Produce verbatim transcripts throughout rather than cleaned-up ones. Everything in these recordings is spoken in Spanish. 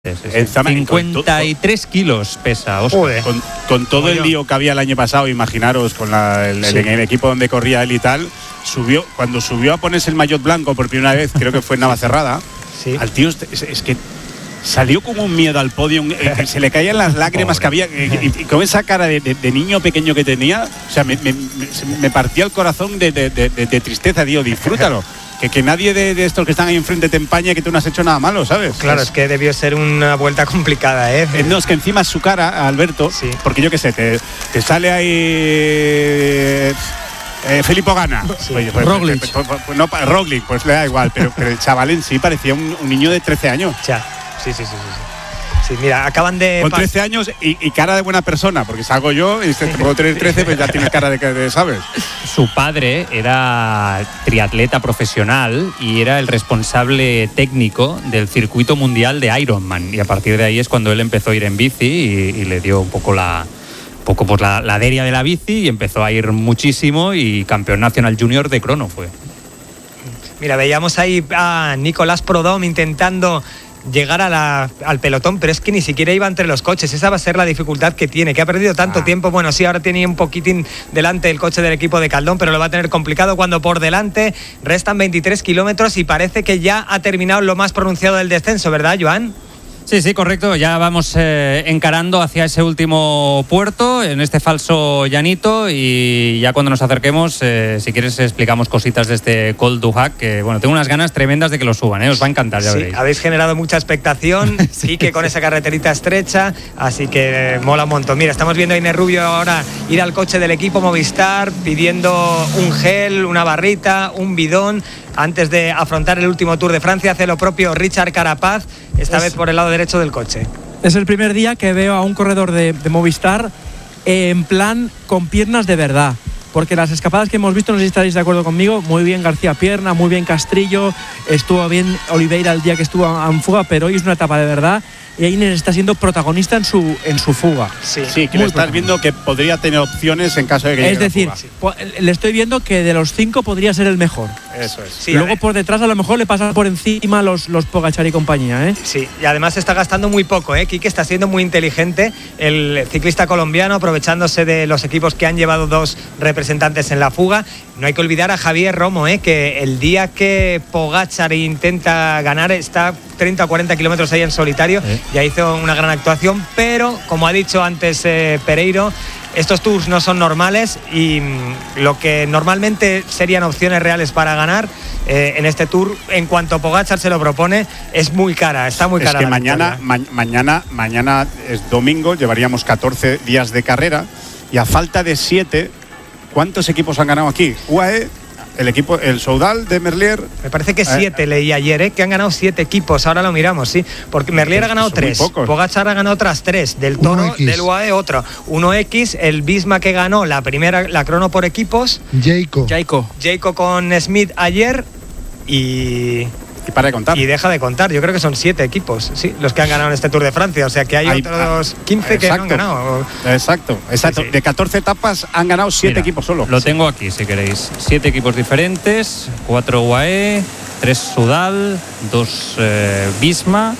Sí, sí, sí. cincuenta y tres kilos pesa, Óscar. Con, con todo el lío que había el año pasado, imaginaros, con la, el, sí. el, el equipo donde corría él y tal, subió cuando subió a ponerse el maillot blanco por primera vez, creo que fue en Navacerrada, sí. al tío es, es que salió como un miedo al podio, eh, se le caían las lágrimas que había, eh, y, y con esa cara de, de, de niño pequeño que tenía, o sea, me, me, me partía el corazón de, de, de, de, de tristeza, tío, disfrútalo. Que, que nadie de, de estos que están ahí enfrente te empañe que tú no has hecho nada malo, ¿sabes? Claro, es, es que debió ser una vuelta complicada, ¿eh? No, es que encima su cara, Alberto, sí. porque yo qué sé, te, te sale ahí eh, Filippo Ganna. Sí. Oye, pues, Roglic. Pues, pues, pues, no, Roglic, pues le da igual, pero, pero el chaval en sí parecía un, un niño de trece años. Ya, sí, sí, sí, sí. Sí, mira, acaban de... Con trece años y, y cara de buena persona, porque salgo yo y te puedo tener trece, pues ya tienes cara de, de, ¿sabes? Su padre era triatleta profesional y era el responsable técnico del circuito mundial de Ironman. Y a partir de ahí es cuando él empezó a ir en bici y, y le dio un poco la... Un poco por la, la deria de la bici y empezó a ir muchísimo y campeón nacional junior de crono fue. Mira, veíamos ahí a Nicolás Prodom intentando llegar a la, al pelotón, pero es que ni siquiera iba entre los coches. Esa va a ser la dificultad que tiene, que ha perdido tanto ah. tiempo. Bueno, sí, ahora tiene un poquitín delante el coche del equipo de Caldón, pero lo va a tener complicado cuando por delante restan veintitrés kilómetros y parece que ya ha terminado lo más pronunciado del descenso, ¿verdad, Joan? Sí, sí, correcto. Ya vamos eh, encarando hacia ese último puerto, en este falso llanito, y ya cuando nos acerquemos, eh, si quieres, explicamos cositas de este Col du Hac, que bueno, tengo unas ganas tremendas de que lo suban, ¿eh? Os va a encantar, ya sí, veréis. Habéis generado mucha expectación, sí, que con esa carreterita estrecha, así que eh, mola un montón. Mira, estamos viendo a Inés Rubio ahora ir al coche del equipo Movistar pidiendo un gel, una barrita, un bidón. Antes de afrontar el último Tour de Francia, hace lo propio Richard Carapaz, esta es, vez por el lado derecho del coche. Es el primer día que veo a un corredor de, de Movistar en plan con piernas de verdad. Porque las escapadas que hemos visto, no sé si estaréis de acuerdo conmigo, muy bien García Pierna, muy bien Castrillo, estuvo bien Oliveira el día que estuvo en fuga, pero hoy es una etapa de verdad. Y Inés está siendo protagonista en su en su fuga. Sí, sí, que le estás viendo que podría tener opciones en caso de que Es decir, fuga. Le estoy viendo que de los cinco podría ser el mejor. Eso es. Sí, luego por detrás a lo mejor le pasan por encima los, los Pogačar y compañía, ¿eh? Sí, y además está gastando muy poco, ¿eh? Quique está siendo muy inteligente, el ciclista colombiano, aprovechándose de los equipos que han llevado dos representantes en la fuga. No hay que olvidar a Javier Romo, ¿eh? Que el día que Pogačar intenta ganar está treinta o cuarenta kilómetros ahí en solitario. ¿Eh? Ya hizo una gran actuación, pero como ha dicho antes eh, Pereiro, estos tours no son normales y mmm, lo que normalmente serían opciones reales para ganar eh, en este tour, en cuanto Pogačar se lo propone, es muy cara, está muy cara. Es que mañana, ma- mañana, mañana es domingo, llevaríamos catorce días de carrera y a falta de siete, ¿cuántos equipos han ganado aquí? U A E, el equipo, el Soudal de Merlier. Me parece que siete, eh, leí ayer, ¿eh? Que han ganado siete equipos, ahora lo miramos, sí. Porque Merlier ha ganado tres, Pogačar ha ganado otras tres, del Toro, del U A E otro. uno equis, el Visma que ganó la primera, la crono por equipos. Jayco. Jayco. Jayco con Smith ayer y... Y para de contar. Y deja de contar, yo creo que son siete equipos, sí, los que han ganado en este Tour de Francia. O sea que hay, hay otros quince exacto, que no han ganado. Exacto, exacto. Sí, sí. De catorce etapas han ganado siete Mira, equipos solo. Lo sí. tengo aquí, si queréis. Siete equipos diferentes, cuatro U A E, tres Soudal, dos eh, Visma.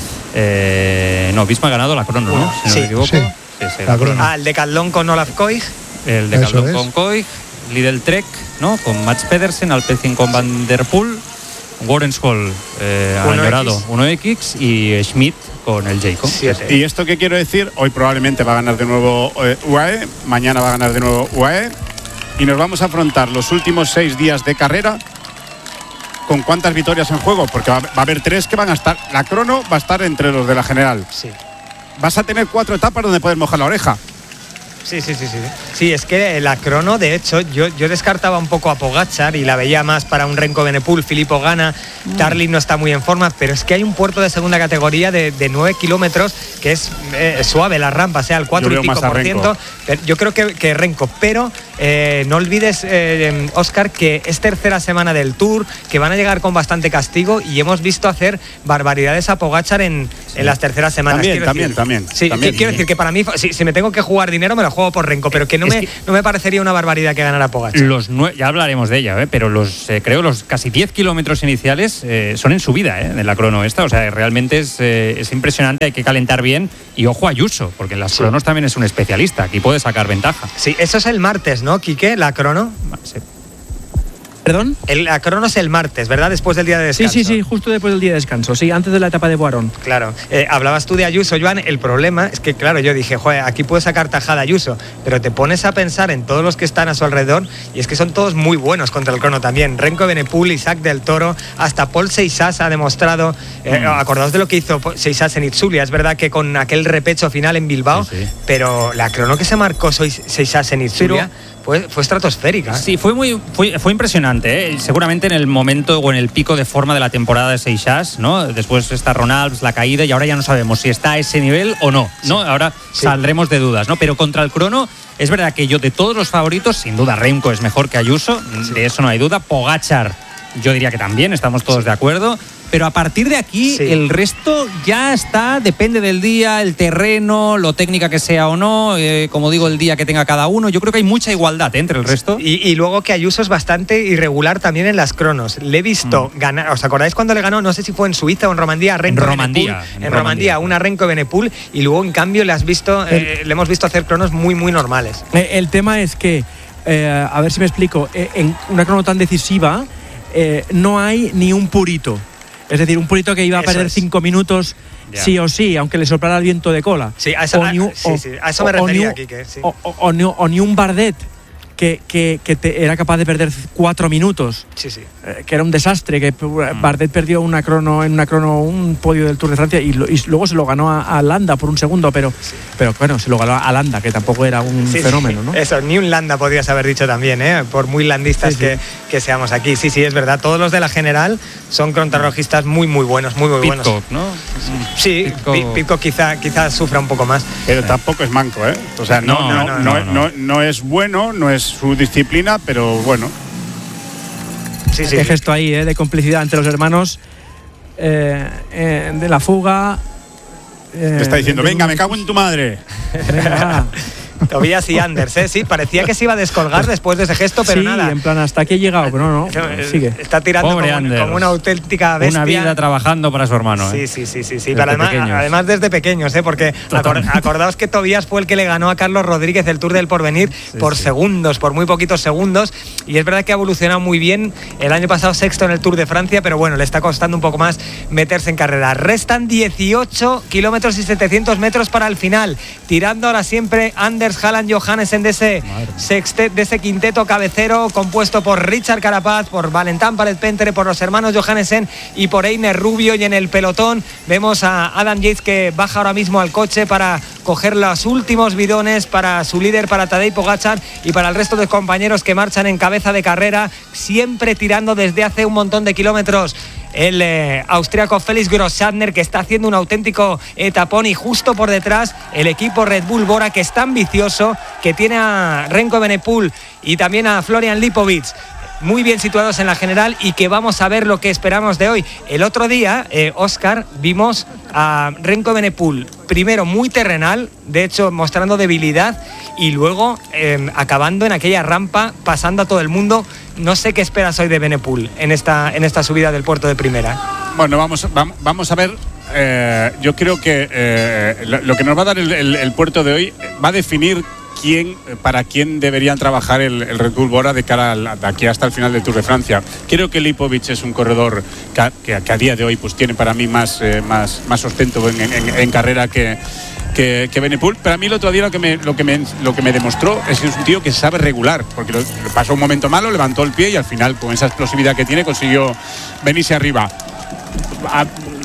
Eh, no, Visma ha ganado la crono, ¿no? Si no sí. me equivoco. Sí. Sí, sí, la crono. Ah, el de Caldón con Olaf Koig. El de Caldón con Koig, Lidl Trek, ¿no? Con Mats Pedersen, Alpecin con Van der Poel. Warren Scholl eh, ha añorado uno equis y Schmidt con el Jayco. ¿Y esto qué quiero decir? Hoy probablemente va a ganar de nuevo eh, U A E, mañana va a ganar de nuevo U A E y nos vamos a afrontar los últimos seis días de carrera con cuántas victorias en juego, porque va, va a haber tres que van a estar, la crono va a estar entre los de la general. Sí. Vas a tener cuatro etapas donde puedes mojar la oreja. Sí, sí, sí, sí. Sí, es que la crono, de hecho, yo, yo descartaba un poco a Pogačar y la veía más para un Renko Benepul, Filippo Ganna, mm. Carlin no está muy en forma, pero es que hay un puerto de segunda categoría de, de nueve kilómetros que es eh, suave la rampa, sea el cuatro y pico por ciento. Yo creo que, que Renko, pero eh, no olvides, eh, Óscar, que es tercera semana del Tour, que van a llegar con bastante castigo y hemos visto hacer barbaridades a Pogačar en, sí. en las terceras semanas. También, quiero también, decir, también. Sí, también. quiero decir que para mí, si, si me tengo que jugar dinero, me lo juego por Renko, pero que no, me, que no me parecería una barbaridad que ganara Pogačar. Los nue- ya hablaremos de ella, ¿eh? Pero los eh, creo los casi diez kilómetros iniciales eh, son en subida, ¿eh? En la crono esta, o sea, realmente es, eh, es impresionante, hay que calentar bien y ojo a Ayuso, porque en las sí. cronos también es un especialista, aquí puede sacar ventaja. Sí, eso es el martes, ¿no, Quique? La crono. Sí. ¿Perdón? El, la crono es el martes, ¿verdad? Después del día de descanso. Sí, sí, sí, justo después del día de descanso, sí, antes de la etapa de Boarón. Claro. Eh, hablabas tú de Ayuso, Joan. El problema es que, claro, yo dije, joder, aquí puede sacar tajada Ayuso, pero te pones a pensar en todos los que están a su alrededor y es que son todos muy buenos contra el crono también. Renko Evenepoel, Isaac del Toro, hasta Paul Seixas ha demostrado. Eh, mm. Acordaos de lo que hizo Seixas en Itzulia. Es verdad que con aquel repecho final en Bilbao, sí, sí. pero la crono que se marcó Seixas en Itzulia. Pero... Fue, fue estratosférica. Sí, fue muy fue, fue impresionante, ¿eh? Seguramente en el momento o en el pico de forma de la temporada de Seixas, ¿no? Después está Ronalds, la caída, y ahora ya no sabemos si está a ese nivel o no, ¿no? Sí. Ahora sí. saldremos de dudas, ¿no? Pero contra el crono, es verdad que yo de todos los favoritos, sin duda Remco es mejor que Ayuso, sí. de eso no hay duda. Pogačar, yo diría que también, estamos todos sí. de acuerdo. Pero a partir de aquí, sí. el resto ya está, depende del día, el terreno, lo técnica que sea o no, eh, como digo, el día que tenga cada uno. Yo creo que hay mucha igualdad ¿eh? entre el resto. Y, y luego que Ayuso es bastante irregular también en las cronos. Le he visto mm. ganar, ¿os acordáis cuando le ganó? No sé si fue en Suiza o en Romandía. Renko en Romandía. En, en Romandía, Romandía, una Renko Evenepoel, y luego en cambio le, has visto, eh, le hemos visto hacer cronos muy, muy normales. El tema es que, eh, a ver si me explico, eh, en una crono tan decisiva eh, no hay ni un purito. Es decir, un purito que iba a perder cinco minutos yeah. sí o sí, aunque le soplara el viento de cola. Sí, a eso, o ni un, sí, sí, a eso me refería aquí. Que, sí. o, o, o, ni, o ni un Bardet que, que, que te era capaz de perder cuatro minutos. Sí, sí. Eh, que era un desastre, que mm. Bardet perdió una crono, en una crono un podio del Tour de Francia y, lo, y luego se lo ganó a, a Landa por un segundo, pero, sí. pero bueno, se lo ganó a Landa, que tampoco era un sí, fenómeno, sí. ¿no? Eso, ni un Landa podrías haber dicho también, ¿eh? Por muy landistas sí, que, sí. que seamos aquí. Sí, sí, es verdad. Todos los de la general son contrarrojistas muy, muy buenos, muy, muy buenos. Pitcock, ¿no? Sí, Pitcock, Pitcock quizá, quizá sufra un poco más. Pero tampoco es manco, ¿eh? O sea, no, no, no, no, no, no, no, no es bueno, no es su disciplina, pero bueno. Sí, sí. Qué gesto ahí, ¿eh? De complicidad entre los hermanos eh, eh, de la fuga. Eh, Te está diciendo, venga, me cago en tu madre. Venga. Tobias y Anders, ¿eh? Sí, parecía que se iba a descolgar después de ese gesto, pero sí, nada. en plan, hasta aquí he llegado, pero no, no, sigue. Está tirando como, como una auténtica bestia. Una vida trabajando para su hermano, ¿eh? Sí, sí, sí, sí, sí. Pero además, además desde pequeños, ¿eh? Porque acor, acordaos que Tobias fue el que le ganó a Carlos Rodríguez el Tour del Porvenir sí, por sí. segundos, por muy poquitos segundos. Y es verdad que ha evolucionado muy bien. El año pasado sexto en el Tour de Francia, pero bueno, le está costando un poco más meterse en carrera. Restan dieciocho kilómetros y setecientos metros para el final. Tirando ahora siempre Anders, Haaland, Johannes de ese, sextet, de ese quinteto cabecero compuesto por Richard Carapaz, por Valentin Paret Pentere, por los hermanos Johannesen y por Einer Rubio. Y en el pelotón vemos a Adam Yates que baja ahora mismo al coche para coger los últimos bidones para su líder, para Tadej Pogačar y para el resto de compañeros que marchan en cabeza de carrera, siempre tirando desde hace un montón de kilómetros. El eh, austriaco Felix Grossschartner, que está haciendo un auténtico etapón, y justo por detrás el equipo Red Bull Bora, que es tan vicioso, que tiene a Renko Evenepoel y también a Florian Lipovic muy bien situados en la general, y que vamos a ver lo que esperamos de hoy. El otro día, eh, Óscar, vimos a Renko Evenepoel primero muy terrenal, de hecho mostrando debilidad, y luego eh, acabando en aquella rampa, pasando a todo el mundo. No sé qué esperas hoy de Evenepoel en esta, en esta subida del puerto de primera. Bueno, vamos, vamos, vamos a ver. Eh, yo creo que eh, lo, lo que nos va a dar el, el, el puerto de hoy va a definir quién, para quién deberían trabajar el, el Red Bull Bora de cara al, de aquí hasta el final del Tour de Francia. Creo que Lipovic es un corredor que, que, que a día de hoy pues tiene para mí más, eh, más, más sustento en, en, en carrera que que, que Evenepoel. Pero a mí el otro día lo que me, lo que me, lo que me demostró es que es un tío que sabe regular, porque lo, pasó un momento malo, levantó el pie y al final con esa explosividad que tiene consiguió venirse arriba. A,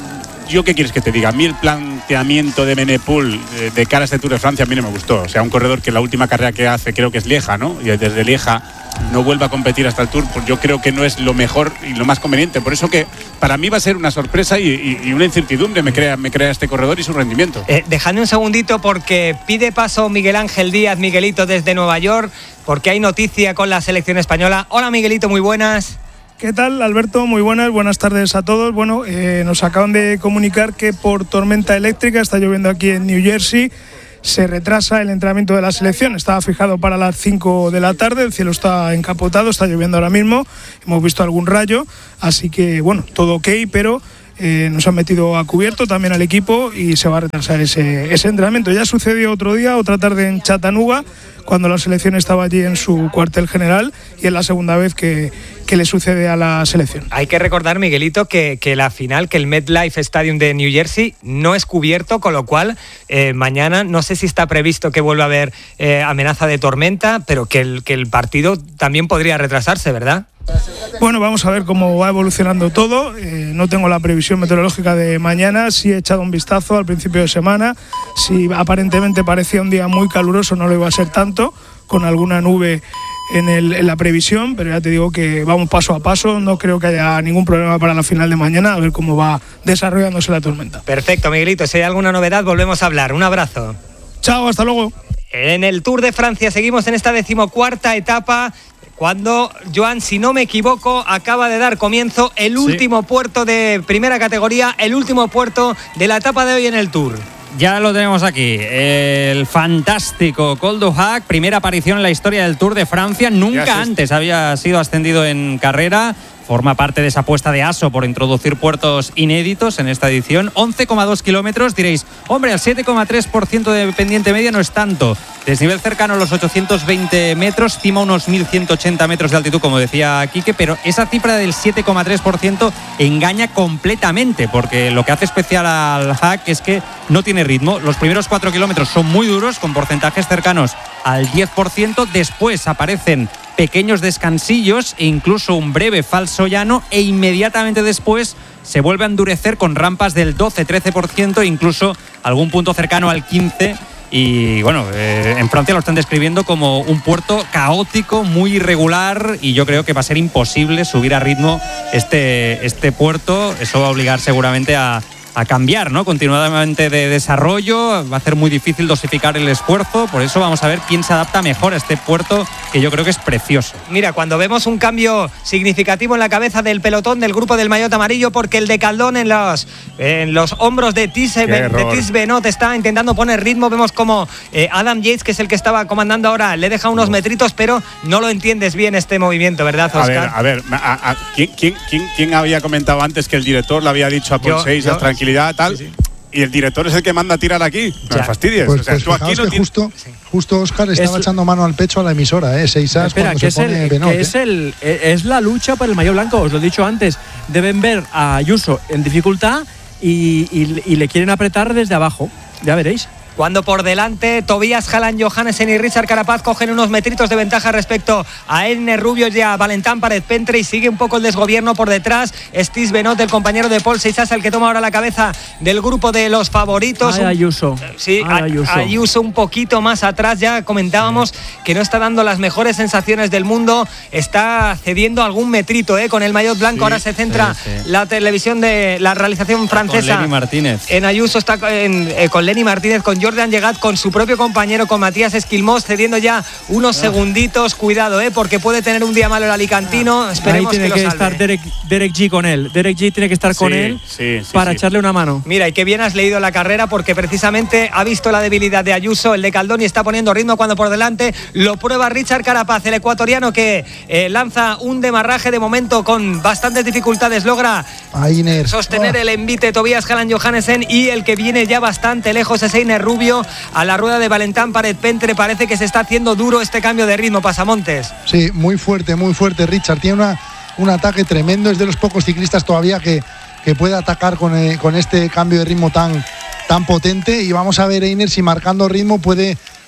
yo qué quieres que te diga, a mí el planteamiento de Benepul de, de cara a este Tour de Francia a mí no me gustó. O sea, un corredor que la última carrera que hace creo que es Lieja, ¿no? Y desde Lieja no vuelva a competir hasta el Tour, pues yo creo que no es lo mejor y lo más conveniente. Por eso que para mí va a ser una sorpresa y, y, y una incertidumbre me crea, me crea este corredor y su rendimiento. Eh, dejadme un segundito porque pide paso Miguel Ángel Díaz, Miguelito desde Nueva York, porque hay noticia con la selección española. Hola Miguelito, muy buenas. ¿Qué tal, Alberto? Muy buenas, buenas tardes a todos. Bueno, eh, nos acaban de comunicar que por tormenta eléctrica, está lloviendo aquí en New Jersey, se retrasa el entrenamiento de la selección. Estaba fijado para las cinco de la tarde, el cielo está encapotado, está lloviendo ahora mismo, hemos visto algún rayo, así que bueno, todo ok, pero eh, nos han metido a cubierto también al equipo y se va a retrasar ese, ese entrenamiento. Ya sucedió otro día, otra tarde en Chattanooga, cuando la selección estaba allí en su cuartel general, y es la segunda vez que, que le sucede a la selección. Hay que recordar, Miguelito, que, que la final, que el MetLife Stadium de New Jersey no es cubierto, con lo cual eh, mañana no sé si está previsto que vuelva a haber eh, amenaza de tormenta, pero que el, que el partido también podría retrasarse, ¿verdad? Bueno, vamos a ver cómo va evolucionando todo. Eh, no tengo la previsión meteorológica de mañana. Sí he echado un vistazo al principio de semana. Si aparentemente parecía un día muy caluroso, no lo iba a ser tanto, con alguna nube en, el, en la previsión, pero ya te digo que vamos paso a paso. No creo que haya ningún problema para la final de mañana, a ver cómo va desarrollándose la tormenta. Perfecto, Miguelito. Si hay alguna novedad, volvemos a hablar. Un abrazo. Chao, hasta luego. En el Tour de Francia seguimos en esta decimocuarta etapa, cuando, Joan, si no me equivoco, acaba de dar comienzo el último sí. puerto de primera categoría, el último puerto de la etapa de hoy en el Tour. Ya lo tenemos aquí, el fantástico Col du Hac, primera aparición en la historia del Tour de Francia, nunca antes había sido ascendido en carrera. Forma parte de esa apuesta de ASO por introducir puertos inéditos en esta edición. once coma dos kilómetros, diréis, hombre, el siete coma tres por ciento de pendiente media no es tanto. Desnivel cercano a los ochocientos veinte metros, cima unos mil ciento ochenta metros de altitud, como decía Quique, pero esa cifra del siete coma tres por ciento engaña completamente, porque lo que hace especial al Hac es que no tiene ritmo. Los primeros cuatro kilómetros son muy duros, con porcentajes cercanos al diez por ciento. Después aparecen pequeños descansillos e incluso un breve falso llano, e inmediatamente después se vuelve a endurecer con rampas del doce trece por ciento e incluso algún punto cercano al quince por ciento. Y bueno, eh, en Francia lo están describiendo como un puerto caótico, muy irregular, y yo creo que va a ser imposible subir a ritmo este, este puerto. Eso va a obligar seguramente a a cambiar, ¿no? Continuadamente de desarrollo, va a ser muy difícil dosificar el esfuerzo, por eso vamos a ver quién se adapta mejor a este puerto, que yo creo que es precioso. Mira, cuando vemos un cambio significativo en la cabeza del pelotón del grupo del maillot amarillo, porque el de Caldón en los, en los hombros de Tis Benoit está intentando poner ritmo, vemos como eh, Adam Yates, que es el que estaba comandando ahora, le deja unos metritos, pero no lo entiendes bien este movimiento, ¿verdad, Oscar? A ver, a ver, a, a, ¿quién, quién, quién, ¿quién había comentado antes que el director le había dicho a Paul seis, tranquilidad, tal, sí, sí. Y el director es el que manda a tirar aquí? No me fastidies. Pues, o sea, pues tú aquí no que justo, sí. justo Oscar estaba es, echando mano al pecho a la emisora, ¿eh? seis as Espera, cuando que, se es, pone el, Benoit, que ¿eh? es, el, es la lucha por el maillot blanco, os lo he dicho antes. Deben ver a Ayuso en dificultad y, y, y le quieren apretar desde abajo. Ya veréis. Cuando por delante Tobias Hallan Johannessen y Richard Carapaz cogen unos metritos de ventaja respecto a Enne Rubio y a Valentin Paret-Pentre, y sigue un poco el desgobierno por detrás. Tis Benoit, el compañero de Paul Seisas, el que toma ahora la cabeza del grupo de los favoritos. Ay, Ayuso. Sí, Ay, Ayuso. Ayuso un poquito más atrás. Ya comentábamos sí. que no está dando las mejores sensaciones del mundo. Está cediendo algún metrito ¿eh? con el maillot blanco. Sí, ahora se centra sí, sí. la televisión de la realización francesa. Con Lenny Martínez. En Ayuso está en, eh, con Lenny Martínez, con Jordan Llegat, con su propio compañero, con Matías Esquilmós, cediendo ya unos ah. segunditos. Cuidado, ¿eh? porque puede tener un día malo el alicantino. Esperemos Ahí tiene que, que lo estar Derek, Derek G con él. Derek G tiene que estar con sí, él sí, sí, para sí. echarle una mano. Mira, y qué bien has leído la carrera, porque precisamente ha visto la debilidad de Ayuso, el de Caldón, y está poniendo ritmo cuando por delante lo prueba Richard Carapaz, el ecuatoriano, que eh, lanza un demarraje de momento con bastantes dificultades. Logra Ainer. sostener oh. el envite Tobias Hallan Johannessen, y el que viene ya bastante lejos es Enne Rubio a la rueda de Valentin Paret-Pentre. Parece que se está haciendo duro este cambio de ritmo, Pasamontes. Sí, muy fuerte, muy fuerte Richard. Tiene una, un ataque tremendo. Es de los pocos ciclistas todavía que, que puede atacar con, eh, con este cambio de ritmo tan, tan potente. Y vamos a ver Einer si marcando ritmo puede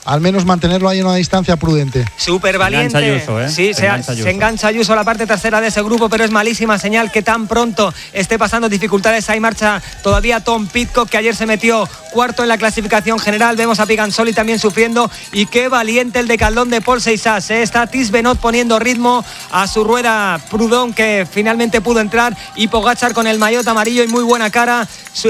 al menos mantenerlo ahí en una distancia prudente. Súper valiente. Se engancha Ayuso, ¿eh? Sí, se, se, engancha Ayuso. se engancha Ayuso a la parte trasera de ese grupo, pero es malísima señal que tan pronto esté pasando dificultades. Ahí marcha todavía Tom Pidcock, que ayer se metió cuarto en la clasificación general. Vemos a Pigansoli también sufriendo, y qué valiente el de Caldón de Paul Seixas, ¿eh? Está Tiz Benoit poniendo ritmo a su rueda. Proudhon, que finalmente pudo entrar, y Pogačar con el maillot amarillo y muy buena cara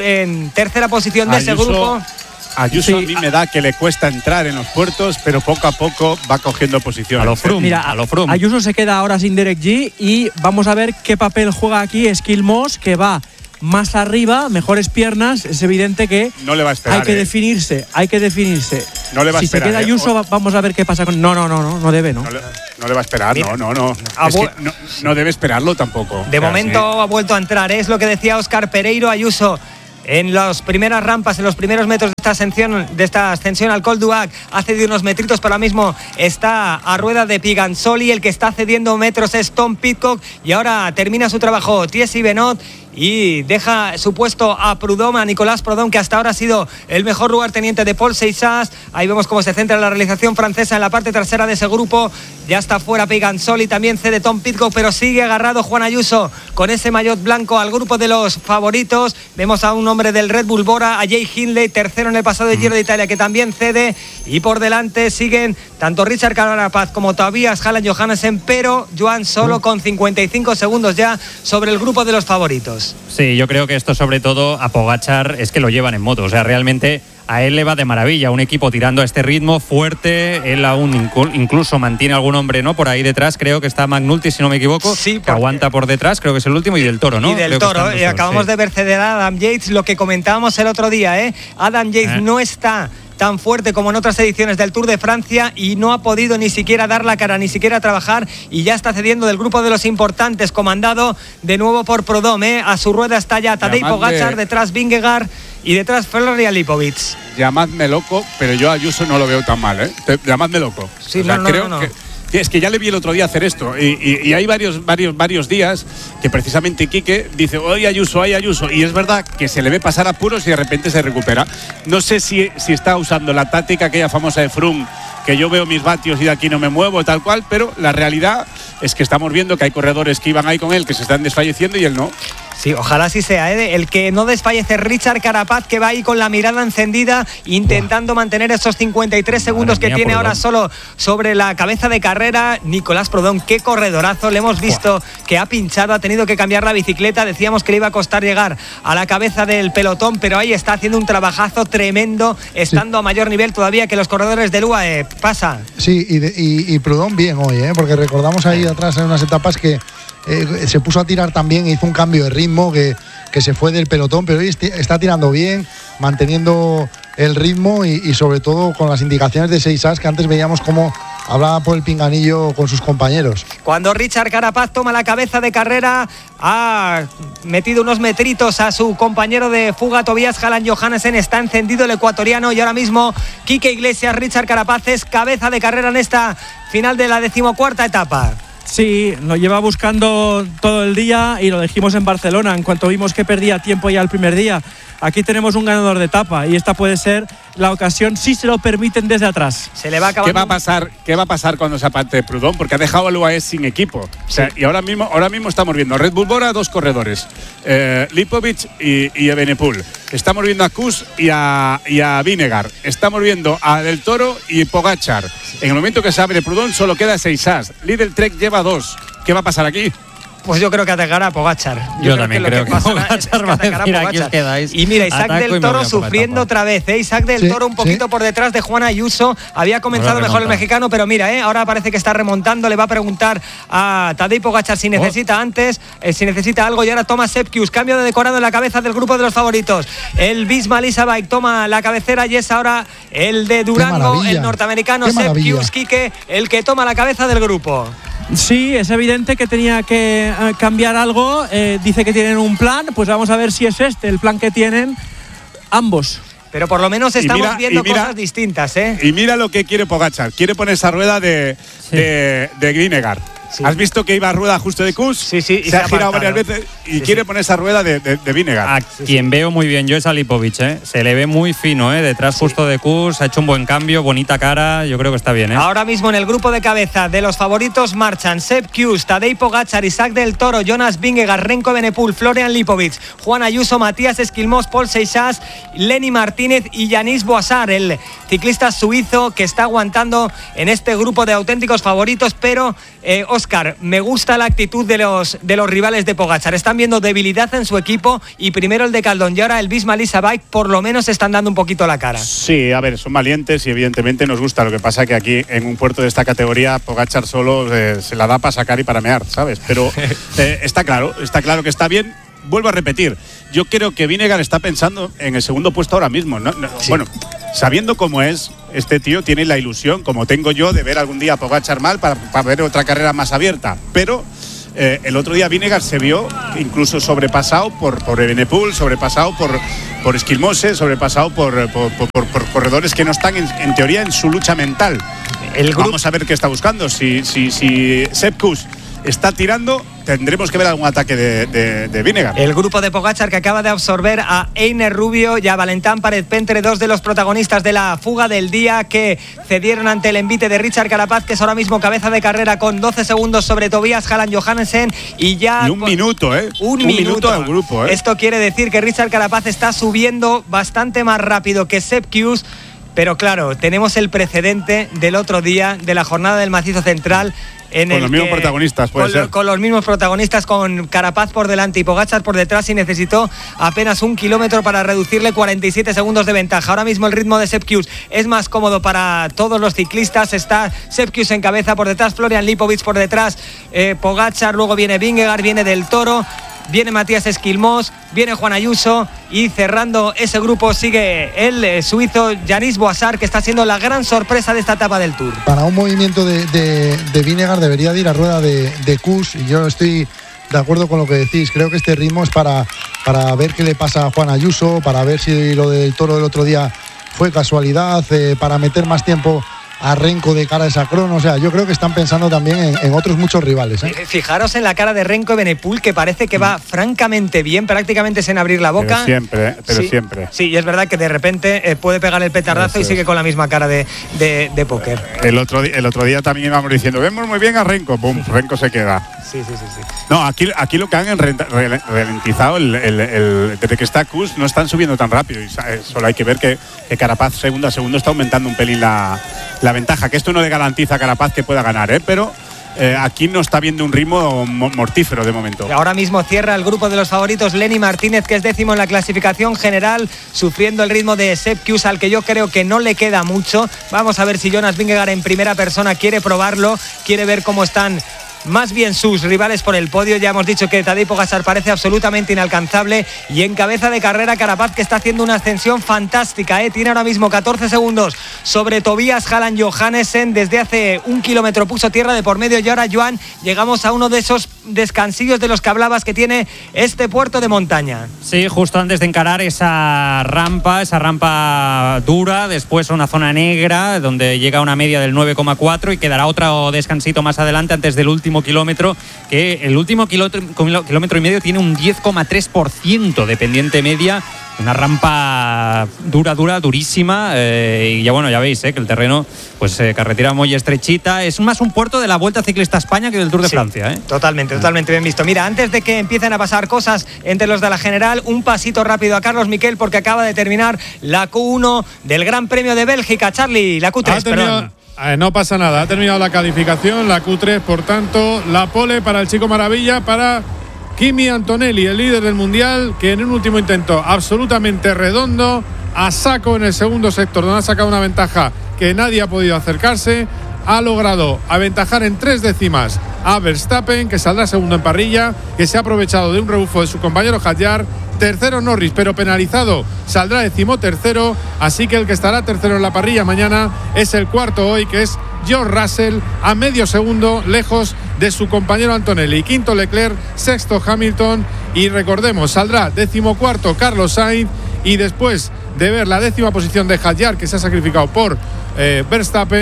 en tercera posición de Ayuso, ese grupo. Ayuso sí. A mí me da que le cuesta entrar en los puertos, pero poco a poco va cogiendo posición. A lo Froome. Mira, a lo Froome. Ayuso se queda ahora sin Derek G, y vamos a ver qué papel juega aquí Skill Moss, que va más arriba, mejores piernas. Es evidente que no le va a esperar, hay que eh. definirse, hay que definirse. No le va a si esperar. Si se queda Ayuso, eh. vamos a ver qué pasa con. No, no, no, no, no debe, ¿no? No le, no le va a esperar, Mira, no, no, no. Es que no. No debe esperarlo tampoco. De o sea, momento sí. Ha vuelto a entrar, es lo que decía Óscar Pereiro. Ayuso en las primeras rampas, en los primeros metros de esta ascensión, de esta ascensión al Col d'Huac, ha cedido unos metritos, pero ahora mismo está a rueda de Pigansoli. El que está cediendo metros es Tom Pidcock, y ahora termina su trabajo Tiz Benoit y deja su puesto a Prudhomme, a Nicolas Prudhomme, que hasta ahora ha sido el mejor lugarteniente de Paul Seixas. Ahí vemos cómo se centra la realización francesa en la parte trasera de ese grupo. Ya está fuera Pigansoli, también cede Tom Pidcock, pero sigue agarrado Juan Ayuso con ese maillot blanco al grupo de los favoritos. Vemos a un hombre del Red Bull Bora, a Jay Hindley, tercero en el pasado de Giro de Italia, que también cede, y por delante siguen tanto Richard Carapaz como Tobias Halland Johannessen, pero Joan solo con cincuenta y cinco segundos ya sobre el grupo de los favoritos. Sí, yo creo que esto sobre todo a Pogačar es que lo llevan en moto, o sea, realmente a él le va de maravilla, un equipo tirando a este ritmo fuerte. Él aún incluso mantiene algún hombre, ¿no? Por ahí detrás, creo que está McNulty, si no me equivoco, sí, que aguanta por detrás, creo que es el último, y del Toro, ¿no? Y del creo Toro, y acabamos sí. de ver ceder a Adam Yates, lo que comentábamos el otro día, ¿eh? Adam Yates eh. no está tan fuerte como en otras ediciones del Tour de Francia, y no ha podido ni siquiera dar la cara, ni siquiera trabajar, y ya está cediendo del grupo de los importantes, comandado de nuevo por Prudhomme, ¿eh? A su rueda está ya Tadej Pogačar, detrás Vingegaard y detrás Florian Lipovic. Llamadme loco, pero yo a Ayuso no lo veo tan mal, ¿eh? Llamadme loco. Sí, o sea, no, no, creo no, no. que es que ya le vi el otro día hacer esto, y, y, y hay varios, varios, varios días que precisamente Quique dice, hoy Ayuso, hay Ayuso, y es verdad que se le ve pasar apuros y de repente se recupera. No sé si, si está usando la táctica aquella famosa de Froome, que yo veo mis vatios y de aquí no me muevo, tal cual, pero la realidad es que estamos viendo que hay corredores que iban ahí con él, que se están desfalleciendo, y él no. Sí, ojalá así sea, ¿eh? El que no desfallece Richard Carapaz, que va ahí con la mirada encendida, intentando Buah. mantener esos cincuenta y tres segundos Madre que mía, tiene ahora solo sobre la cabeza de carrera. Nicolás Prudhomme, qué corredorazo, le hemos visto Buah. que ha pinchado, ha tenido que cambiar la bicicleta, decíamos que le iba a costar llegar a la cabeza del pelotón, pero ahí está haciendo un trabajazo tremendo, estando sí. a mayor nivel todavía que los corredores del U A E. Pasa. Sí, y, de, y, y Prudhomme bien hoy, ¿eh? Porque recordamos ahí atrás en unas etapas que Eh, se puso a tirar también, hizo un cambio de ritmo que, que se fue del pelotón, pero hoy está tirando bien, manteniendo el ritmo, y, y sobre todo con las indicaciones de Seixas, que antes veíamos cómo hablaba por el pinganillo con sus compañeros. Cuando Richard Carapaz toma la cabeza de carrera, ha metido unos metritos a su compañero de fuga Tobias Halland Johannessen, está encendido el ecuatoriano, y ahora mismo Quique Iglesias, Richard Carapaz es cabeza de carrera en esta final de la decimocuarta etapa. Sí, lo lleva buscando todo el día, y lo dijimos en Barcelona en cuanto vimos que perdía tiempo ya el primer día. Aquí tenemos un ganador de etapa, y esta puede ser la ocasión si se lo permiten desde atrás. Se le va acabando. ¿Qué va a pasar? ¿Qué va a pasar cuando se aparte Prudhomme? Porque ha dejado al U A E sin equipo. O sea, sí. y ahora mismo, ahora mismo estamos viendo Red Bull Bora, dos corredores, eh, Lipovic y, y Evenepoel. Estamos viendo a Kuss y a, y a Vingegaard. Estamos viendo a Del Toro y Pogačar. En el momento que se abre Prudhomme solo queda Seixas. Lidl Trek lleva dos. ¿Qué va a pasar aquí? Pues yo creo que atacará a Pogačar. Yo, yo también creo que, que, que Pogačar va a decir, aquí os quedáis. Y mira, Isaac Del Toro sufriendo otra vez, ¿eh? Isaac Del sí, Toro un poquito sí. por detrás de Juan Ayuso. Había comenzado mejor el mexicano, pero mira, ¿eh? ahora parece que está remontando. Le va a preguntar a Tadej Pogačar si necesita oh. antes, eh, si necesita algo. Y ahora toma Sepkus, cambio de decorado en la cabeza del grupo de los favoritos. El Visma Lease Bike toma la cabecera, y es ahora el de Durango, el norteamericano Sepkus Quique, el que toma la cabeza del grupo. Sí, es evidente que tenía que uh, cambiar algo. Eh, dice que tienen un plan, pues vamos a ver si es este el plan que tienen ambos. Pero por lo menos estamos mira, viendo mira, cosas distintas, ¿eh? Y mira lo que quiere Pogačar. Quiere poner esa rueda de, sí. de, de Vingegaard. Sí. ¿Has visto que iba a rueda justo de Kuss? Sí, sí. Se, se ha girado varias veces y sí, sí. quiere poner esa rueda de, de, de Vinegar. A sí, quien sí. veo muy bien yo es a Lipovic, ¿eh? Se le ve muy fino, ¿eh? Detrás sí. justo de Kuss, ha hecho un buen cambio, bonita cara, yo creo que está bien, ¿eh? Ahora mismo en el grupo de cabeza de los favoritos marchan Sepp Kuss, Tadej Pogačar, Isaac del Toro, Jonas Vingegaard, Remco Evenepoel, Florian Lipovic, Juan Ayuso, Matías Esquilmós, Paul Seixas, Lenny Martínez y Yanis Boisard, el ciclista suizo que está aguantando en este grupo de auténticos favoritos, pero eh, Óscar, me gusta la actitud de los, de los rivales de Pogačar. Están viendo debilidad en su equipo y primero el de Caldón y ahora el Visma Lease Bike por lo menos están dando un poquito la cara. Sí, a ver, son valientes y evidentemente nos gusta. Lo que pasa que aquí en un puerto de esta categoría Pogačar solo eh, se la da para sacar y para mear, ¿sabes? Pero eh, está claro, está claro que está bien. Vuelvo a repetir, yo creo que Vinegar está pensando en el segundo puesto ahora mismo, ¿no? no sí. Bueno, sabiendo cómo es, este tío tiene la ilusión, como tengo yo, de ver algún día a Pogačar mal para, para ver otra carrera más abierta. Pero eh, el otro día Vinegar se vio incluso sobrepasado por, por Evenepoel, sobrepasado por, por Esquilmose, sobrepasado por, por, por, por, por corredores que no están, en, en teoría, en su lucha mental. El Vamos a ver qué está buscando. Si, si, si Sepp Kuss está tirando, tendremos que ver algún ataque de, de, de Vinegar. El grupo de Pogačar que acaba de absorber a Einer Rubio y a Valentán Párez-Pentre, dos de los protagonistas de la fuga del día que cedieron ante el envite de Richard Carapaz, que es ahora mismo cabeza de carrera con doce segundos sobre Tobias Halland Johannessen y ya… Y un minuto, ¿eh? Un, un minuto. minuto al grupo, ¿eh? Esto quiere decir que Richard Carapaz está subiendo bastante más rápido que Sepp Kuss. Pero claro, tenemos el precedente del otro día de la jornada del Macizo Central. En con el los mismos que, protagonistas, puede con, ser. Con los mismos protagonistas, con Carapaz por delante y Pogačar por detrás, y necesitó apenas un kilómetro para reducirle cuarenta y siete segundos de ventaja. Ahora mismo el ritmo de Sepp Kuss es más cómodo para todos los ciclistas. Está Sepp Kuss en cabeza, por detrás Florian Lipovic, por detrás eh, Pogačar, luego viene Vingegaard, viene Del Toro, viene Matías Esquilmós, viene Juan Ayuso y cerrando ese grupo sigue el eh, suizo Yanis Boisard, que está siendo la gran sorpresa de esta etapa del Tour. Para un movimiento de, de, de Vinegar debería de ir a rueda de, de Kuss, y yo estoy de acuerdo con lo que decís. Creo que este ritmo es para, para ver qué le pasa a Juan Ayuso, para ver si lo del Toro del otro día fue casualidad, eh, para meter más tiempo a Remco de cara a esa crono. O sea, yo creo que están pensando también en, en otros muchos rivales, ¿eh? Fijaros en la cara de Remco Evenepoel, que parece que va mm. francamente bien, prácticamente sin abrir la boca. Pero siempre, pero sí, siempre. Sí, y es verdad que de repente eh, puede pegar el petardazo Eso y sigue es. con la misma cara de, de, de póker. El otro, el otro día también íbamos diciendo, vemos muy bien a Remco, pum, Remco se queda. Sí, sí, sí, sí. No, aquí, aquí lo que han ralentizado, el, el, el, desde que está Kuss, no están subiendo tan rápido. Y solo hay que ver que, que Carapaz segundo a segundo está aumentando un pelín la, la ventaja, que esto no le garantiza a Carapaz que pueda ganar, ¿eh? Pero eh, aquí no está viendo un ritmo mortífero de momento. Y ahora mismo cierra el grupo de los favoritos Lenny Martínez, que es décimo en la clasificación general, sufriendo el ritmo de Sepp Kuss, al que yo creo que no le queda mucho. Vamos a ver si Jonas Vingegaard en primera persona quiere probarlo, quiere ver cómo están más bien sus rivales por el podio. Ya hemos dicho que Tadej Pogačar parece absolutamente inalcanzable, y en cabeza de carrera Carapaz, que está haciendo una ascensión fantástica, ¿eh? Tiene ahora mismo catorce segundos sobre Tobias Halland Johannessen. Desde hace un kilómetro puso tierra de por medio, y ahora, Joan, llegamos a uno de esos descansillos de los que hablabas que tiene este puerto de montaña. Sí, justo antes de encarar esa rampa, esa rampa dura, después una zona negra donde llega a una media del nueve coma cuatro y quedará otro descansito más adelante antes del último kilómetro, que el último kilómetro, kilómetro y medio tiene un diez coma tres por ciento de pendiente media, una rampa dura, dura, durísima, eh, y ya bueno, ya veis eh, que el terreno, pues eh, carretera muy estrechita, es más un puerto de la Vuelta Ciclista a España que del Tour de sí, Francia. ¿eh? Totalmente, totalmente bien visto. Mira, antes de que empiecen a pasar cosas entre los de la general, un pasito rápido a Carlos Miquel, porque acaba de terminar la Q uno del Gran Premio de Bélgica. Charlie, la Q tres, perdón. Eh, no pasa nada, ha terminado la calificación, la Q tres, por tanto, la pole para el Chico Maravilla, para Kimi Antonelli, el líder del Mundial, que en un último intento absolutamente redondo, a saco en el segundo sector, donde ha sacado una ventaja que nadie ha podido acercarse, ha logrado aventajar en tres décimas a Verstappen, que saldrá segundo en parrilla, que se ha aprovechado de un rebufo de su compañero Hadjar. Tercero Norris, pero penalizado, saldrá decimotercero, así que el que estará tercero en la parrilla mañana es el cuarto hoy, que es George Russell, a medio segundo lejos de su compañero Antonelli. Quinto Leclerc, sexto Hamilton, y recordemos, saldrá decimocuarto Carlos Sainz, y después de ver la décima posición de Hadjar, que se ha sacrificado por eh, Verstappen,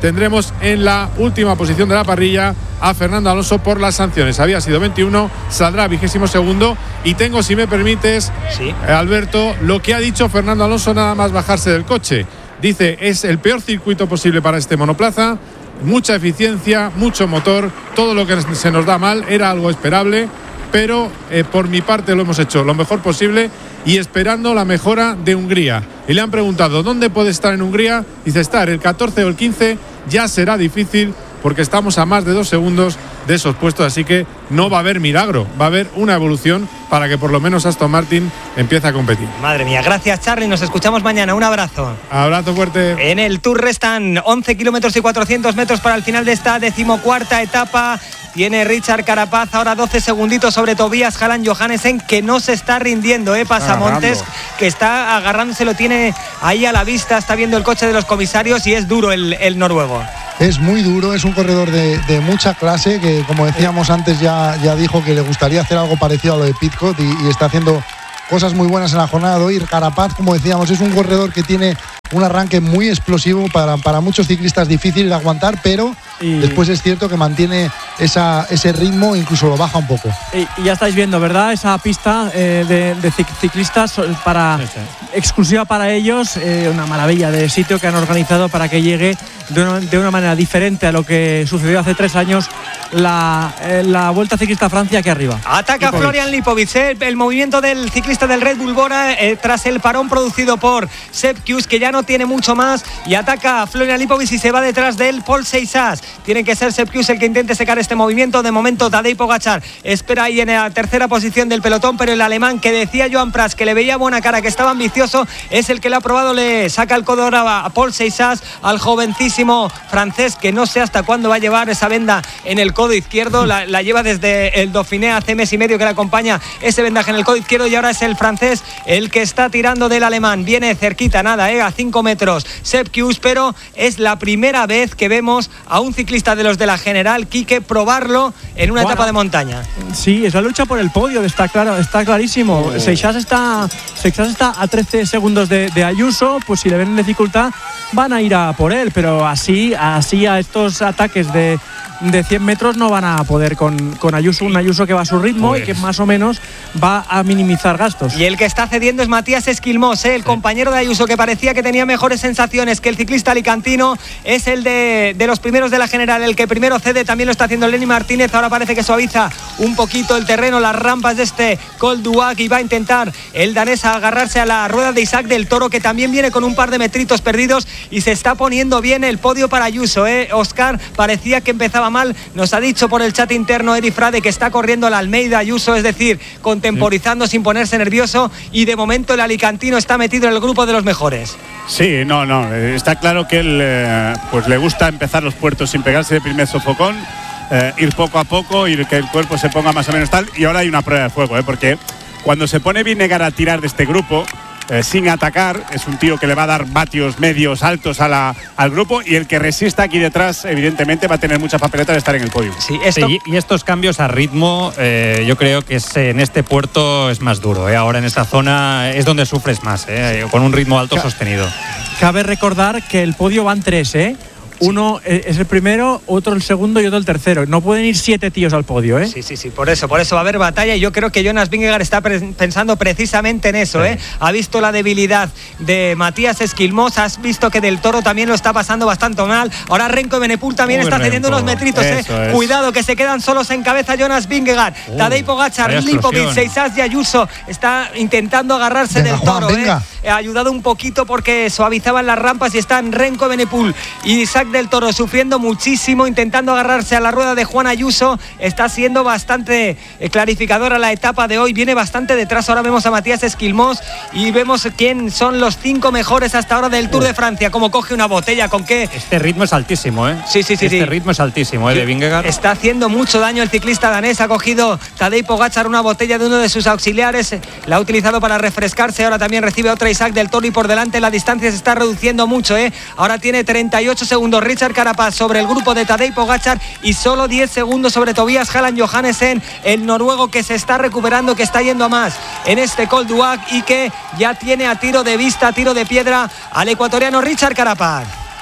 tendremos en la última posición de la parrilla a Fernando Alonso por las sanciones. Había sido veintiuno, saldrá vigésimo segundo. Y tengo, si me permites, sí. Alberto, lo que ha dicho Fernando Alonso nada más bajarse del coche. Dice, es el peor circuito posible para este monoplaza, mucha eficiencia, mucho motor, todo lo que se nos da mal, era algo esperable, pero eh, por mi parte lo hemos hecho lo mejor posible y esperando la mejora de Hungría. Y le han preguntado, ¿dónde puede estar en Hungría? Dice, estar el catorce o el quince ya será difícil porque estamos a más de dos segundos de esos puestos, así que no va a haber milagro, va a haber una evolución para que por lo menos Aston Martin empiece a competir. Madre mía, gracias Charlie, nos escuchamos mañana, un abrazo. Abrazo fuerte. En el Tour restan once kilómetros y cuatrocientos metros para el final de esta decimocuarta etapa. Tiene Richard Carapaz ahora doce segunditos sobre Tobias Halland Johannessen, que no se está rindiendo, ¿eh? Pasamontes, que está agarrándose, lo tiene ahí a la vista, está viendo el coche de los comisarios y es duro el, el noruego. Es muy duro, es un corredor de, de mucha clase que, como decíamos antes, ya, ya dijo que le gustaría hacer algo parecido a lo de Pidcock y, y está haciendo cosas muy buenas en la jornada de hoy. Carapaz, como decíamos, es un corredor que tiene un arranque muy explosivo, para, para muchos ciclistas difícil de aguantar, pero y después es cierto que mantiene esa, ese ritmo, incluso lo baja un poco. Y, y ya estáis viendo, ¿verdad? Esa pista eh, de, de ciclistas para, sí, sí. exclusiva para ellos, eh, una maravilla de sitio que han organizado para que llegue de una, de una manera diferente a lo que sucedió hace tres años la, eh, la Vuelta Ciclista a Francia aquí arriba. Ataca Lipovic. Florian Lipovic, eh, el movimiento del ciclista del Red Bull Bora eh, tras el parón producido por Sepp Kuss, que ya no tiene mucho más, y ataca a Florian Lipovic y se va detrás de él Paul Seixas. Tiene que ser Sepp Kuss el que intente secar este movimiento. De momento Tadej Pogačar espera ahí en la tercera posición del pelotón, pero el alemán, que decía Joan Prats que le veía buena cara, que estaba ambicioso, es el que le ha probado, le saca el codo ahora a Paul Seixas, al jovencísimo francés, que no sé hasta cuándo va a llevar esa venda en el codo izquierdo, la, la lleva desde el Dauphiné, hace mes y medio que le acompaña ese vendaje en el codo izquierdo, y ahora es el francés el que está tirando del alemán. Viene cerquita, nada, eh, a cinco metros Sepp Kuss, pero es la primera vez que vemos a un ciclista de los de la General, Quique, probarlo en una bueno, etapa de montaña. Sí, es la lucha por el podio, está claro, está clarísimo. Oh. Seixas está, Seixas está a trece segundos de, de Ayuso, pues si le ven en dificultad van a ir a por él, pero así, así a estos ataques de de cien metros no van a poder con, con Ayuso, un Ayuso que va a su ritmo pues. y que más o menos va a minimizar gastos. Y el que está cediendo es Matías Esquilmós, ¿eh? el sí. compañero de Ayuso, que parecía que tenía mejores sensaciones que el ciclista alicantino, es el de, de los primeros de la General, el que primero cede. También lo está haciendo Lenny Martínez, ahora parece que suaviza un poquito el terreno, las rampas de este Col du Lac, y va a intentar el danés a agarrarse a la rueda de Isaac del Toro, que también viene con un par de metritos perdidos, y se está poniendo bien el podio para Ayuso, ¿eh? Oscar, parecía que empezaba mal, nos ha dicho por el chat interno Eri Frade que está corriendo la Almeida Ayuso, es decir, contemporizando sí. sin ponerse nervioso, y de momento el alicantino está metido en el grupo de los mejores. Sí, no, no, está claro que él eh, pues le gusta empezar los puertos sin pegarse de primer sofocón, eh, ir poco a poco, ir que el cuerpo se ponga más o menos tal, y ahora hay una prueba de fuego, ¿eh? porque cuando se pone Vingegaard a tirar de este grupo, Eh, sin atacar, es un tío que le va a dar vatios medios altos a la, al grupo, y el que resista aquí detrás evidentemente va a tener mucha papeleta de estar en el podio. Sí, esto... sí, y estos cambios a ritmo eh, yo creo que es, en este puerto es más duro, eh. ahora en esta zona es donde sufres más, eh, con un ritmo alto Ca- sostenido. Cabe recordar que el podio van tres, ¿eh? Uno es el primero, otro el segundo y otro el tercero. No pueden ir siete tíos al podio, ¿eh? Sí, sí, sí, por eso, por eso va a haber batalla, y yo creo que Jonas Vingegaard está pre- pensando precisamente en eso, sí. ¿eh? Ha visto la debilidad de Matías Esquilmós, has visto que Del Toro también lo está pasando bastante mal. Ahora Renko Evenepoel también Uy, está cediendo Renko. unos metritos, ¿eh? Es. Cuidado, que se quedan solos en cabeza Jonas Vingegaard. Uh, Tadej Pogačar, Lipovic, Seixas y Ayuso está intentando agarrarse venga, del Toro, Juan, ¿eh? Ha ayudado un poquito porque suavizaban las rampas, y están Renko Evenepoel y Isaac del Toro sufriendo muchísimo, intentando agarrarse a la rueda de Juan Ayuso. Está siendo bastante clarificadora la etapa de hoy, viene bastante detrás. Ahora vemos a Matías Esquilmós y vemos quién son los cinco mejores hasta ahora del Tour de Francia. Como coge una botella, con qué. Este ritmo es altísimo, ¿eh? Sí, sí, sí. Este sí. ritmo es altísimo, ¿eh? De Vingegaard. Está haciendo mucho daño el ciclista danés. Ha cogido Tadej Pogačar una botella de uno de sus auxiliares, la ha utilizado para refrescarse. Ahora también recibe otra Isaac del Toro, y por delante la distancia se está reduciendo mucho, ¿eh? Ahora tiene treinta y ocho segundos Richard Carapaz sobre el grupo de Tadej Pogačar, y solo diez segundos sobre Tobias Halland Johannessen, el noruego que se está recuperando, que está yendo a más en este Col du Lac, y que ya tiene a tiro de vista, a tiro de piedra, al ecuatoriano Richard Carapaz.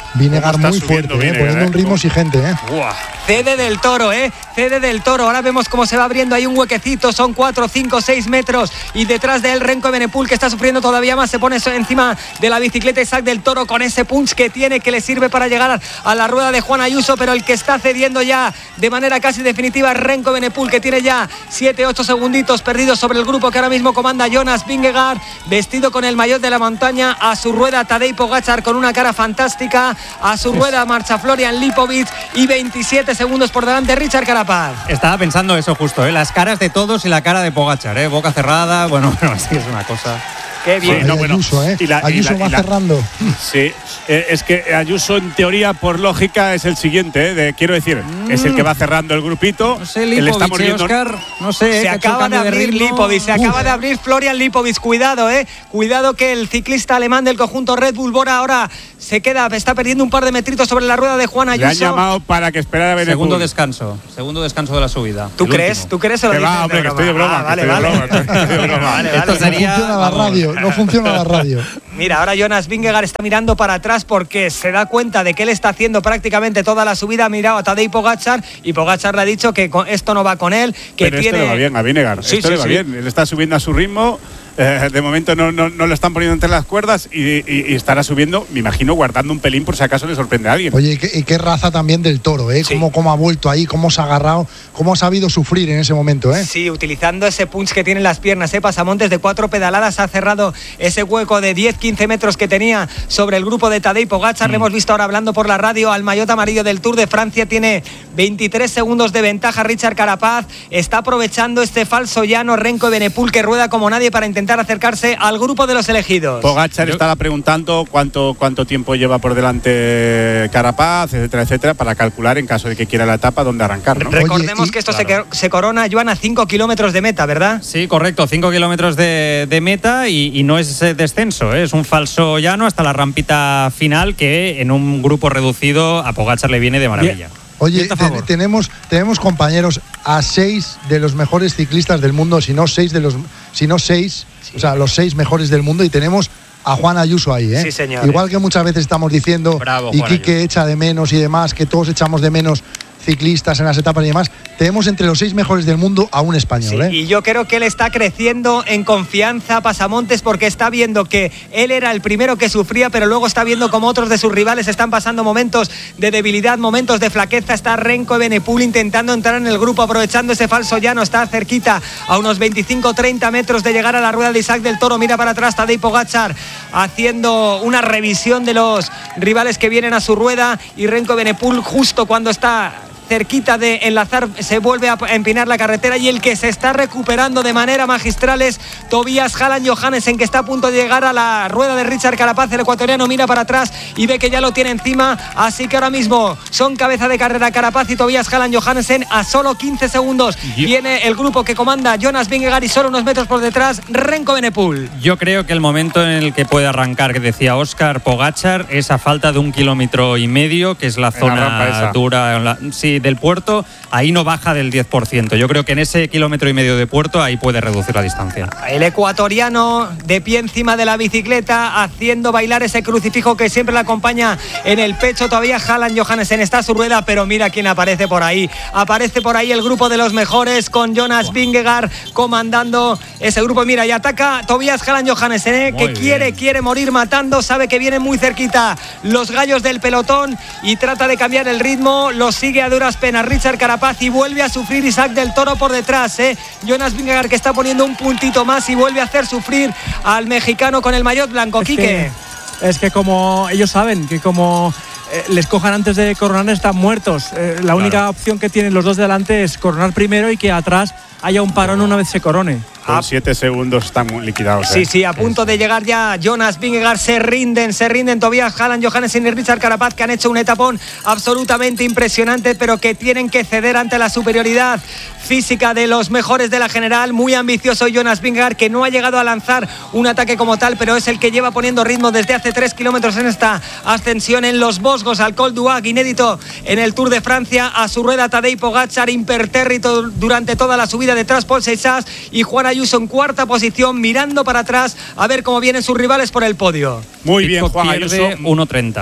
Vinegar muy fuerte, eh, Vinegar, poniendo eh. un ritmo exigente. Eh. Cede del Toro, ¿eh? Cede del Toro. Ahora vemos cómo se va abriendo ahí un huequecito. Son cuatro, cinco, seis metros. Y detrás de él Renko Evenepoel, que está sufriendo todavía más. Se pone encima de la bicicleta Isaac del Toro con ese punch que tiene, que le sirve para llegar a la rueda de Juan Ayuso. Pero el que está cediendo ya de manera casi definitiva es Renko Evenepoel, que tiene ya siete, ocho segunditos perdidos sobre el grupo que ahora mismo comanda Jonas Vingegaard, vestido con el maillot de la montaña. A su rueda Tadej Pogačar con una cara fantástica. A su rueda marcha Florian Lipovic y veintisiete segundos por delante Richard Carapaz. Estaba pensando eso justo, ¿eh? Las caras de todos y la cara de Pogačar, ¿eh? Boca cerrada, bueno, bueno, sí es una cosa. Qué bien. Sí, no, bueno, Ayuso, ¿eh? Y la, Ayuso y la, va y la, cerrando. Sí, eh, es que Ayuso en teoría por lógica es el siguiente, ¿eh? De, quiero decir, mm. es el que va cerrando el grupito. No sé, Lipovic, estamos viendo... Oscar, no sé. Se acaba de abrir de Lipovic, se Uf. acaba de abrir Florian Lipovic. Cuidado, eh. Cuidado que el ciclista alemán del conjunto Red Bull Bora ahora se queda, está perdiendo un par de metritos sobre la rueda de Juan Ayuso. Le han llamado para que esperara a Evenepoel. Segundo descanso, segundo descanso de la subida. ¿Tú crees? Último. ¿Tú crees o lo que dices va, hombre, de que estoy de broma. Ah, vale, estoy vale. de broma, estoy de broma. vale, Esto vale. sería, no funciona la radio, no funciona la radio. Mira, ahora Jonas Vingegaard está mirando para atrás porque se da cuenta de que él está haciendo prácticamente toda la subida. Ha mirado a Tadej Pogačar y Pogačar le ha dicho que esto no va con él, que Pero tiene... esto le va bien a Vingegaard, sí, esto sí, le va sí. bien. Él está subiendo a su ritmo. Eh, de momento no, no, no lo están poniendo entre las cuerdas y, y, y estará subiendo, me imagino, guardando un pelín por si acaso le sorprende a alguien. Oye, y qué, y qué raza también del Toro, ¿eh? Sí. Cómo, cómo ha vuelto ahí, cómo se ha agarrado, cómo ha sabido sufrir en ese momento, ¿eh? Sí, utilizando ese punch que tiene en las piernas, ¿eh? Pasamontes de cuatro pedaladas ha cerrado ese hueco de diez, quince metros que tenía sobre el grupo de Tadej Pogačar. Mm. Le hemos visto ahora hablando por la radio al maillot amarillo del Tour de Francia. Tiene veintitrés segundos de ventaja Richard Carapaz. Está aprovechando este falso llano Renko Evenepoel, que rueda como nadie para intentar acercarse a al grupo de los elegidos. Pogačar estaba preguntando cuánto, cuánto tiempo lleva por delante Carapaz, etcétera, etcétera, para calcular en caso de que quiera la etapa dónde arrancar, ¿no? Recordemos Oye, y, que esto claro. se, se corona, Joan, a cinco kilómetros de meta, ¿verdad? Sí, correcto, cinco kilómetros de, de meta y, y no es descenso, ¿eh? Es un falso llano hasta la rampita final que en un grupo reducido a Pogačar le viene de maravilla. Bien. Oye, te, tenemos, tenemos compañeros a seis de los mejores ciclistas del mundo, si no seis de los, si no seis, sí. o sea, los seis mejores del mundo, y tenemos a Juan Ayuso ahí, ¿eh? Sí, señor. Igual que muchas veces estamos diciendo, Bravo, y Juan Quique Ayuso. echa de menos y demás, que todos echamos de menos ciclistas en las etapas y demás, tenemos entre los seis mejores del mundo a un español, sí, ¿eh? Y yo creo que él está creciendo en confianza, Pasamontes, porque está viendo que él era el primero que sufría, pero luego está viendo como otros de sus rivales están pasando momentos de debilidad, momentos de flaqueza. Está Renko Evenepoel intentando entrar en el grupo, aprovechando ese falso llano. Está cerquita, a unos veinticinco treinta metros de llegar a la rueda de Isaac del Toro. Mira para atrás Tadej Pogačar haciendo una revisión de los rivales que vienen a su rueda, y Renko Evenepoel justo cuando está cerquita de enlazar se vuelve a empinar la carretera, y el que se está recuperando de manera magistral es Tobias Halland Johannessen, que está a punto de llegar a la rueda de Richard Carapaz. El ecuatoriano mira para atrás y ve que ya lo tiene encima, así que ahora mismo son cabeza de carrera Carapaz y Tobias Halland Johannessen a solo quince segundos. Viene el grupo que comanda Jonas Vingegaard y solo unos metros por detrás Renko Evenepoel. Yo creo que el momento en el que puede arrancar, que decía Óscar, Pogačar, es a falta de un kilómetro y medio, que es la zona la rampa esa. dura, la, sí, del puerto, ahí no baja del diez por ciento. Yo creo que en ese kilómetro y medio de puerto ahí puede reducir la distancia. El ecuatoriano de pie encima de la bicicleta, haciendo bailar ese crucifijo que siempre le acompaña en el pecho. Todavía Halland Johannessen está a su rueda, pero mira quién aparece por ahí. Aparece por ahí el grupo de los mejores, con Jonas Vingegaard comandando ese grupo. Mira, y ataca Tobias Halland Johannessen, ¿eh? que bien. quiere, quiere morir matando. Sabe que vienen muy cerquita los gallos del pelotón y trata de cambiar el ritmo. Lo sigue a duras penas Richard Carapaz y vuelve a sufrir Isaac del Toro por detrás, ¿eh? Jonas Vingegaard, que está poniendo un puntito más y vuelve a hacer sufrir al mexicano con el maillot blanco. Es Quique. Que, es que como ellos saben que como eh, les cojan antes de coronar están muertos. Eh, la claro. única opción que tienen los dos delante es coronar primero y que atrás haya un parón una vez se corone. Con siete segundos están muy liquidados. Sí, ¿eh? sí, a punto de llegar ya Jonas Vingegaard. Se rinden, se rinden Tobias Halland Johannessen y Richard Carapaz, que han hecho un etapón absolutamente impresionante, pero que tienen que ceder ante la superioridad física de los mejores de la general. Muy ambicioso Jonas Vingegaard, que no ha llegado a lanzar un ataque como tal, pero es el que lleva poniendo ritmo desde hace tres kilómetros en esta ascensión en los Vosgos al Col d'Huac, inédito en el Tour de Francia. A su rueda Tadej Pogačar, impertérrito durante toda la subida detrás Paul Seixas, y Juan Ayuso en cuarta posición, mirando para atrás a ver cómo vienen sus rivales por el podio. Muy bien, Juan pierde Ayuso. uno treinta.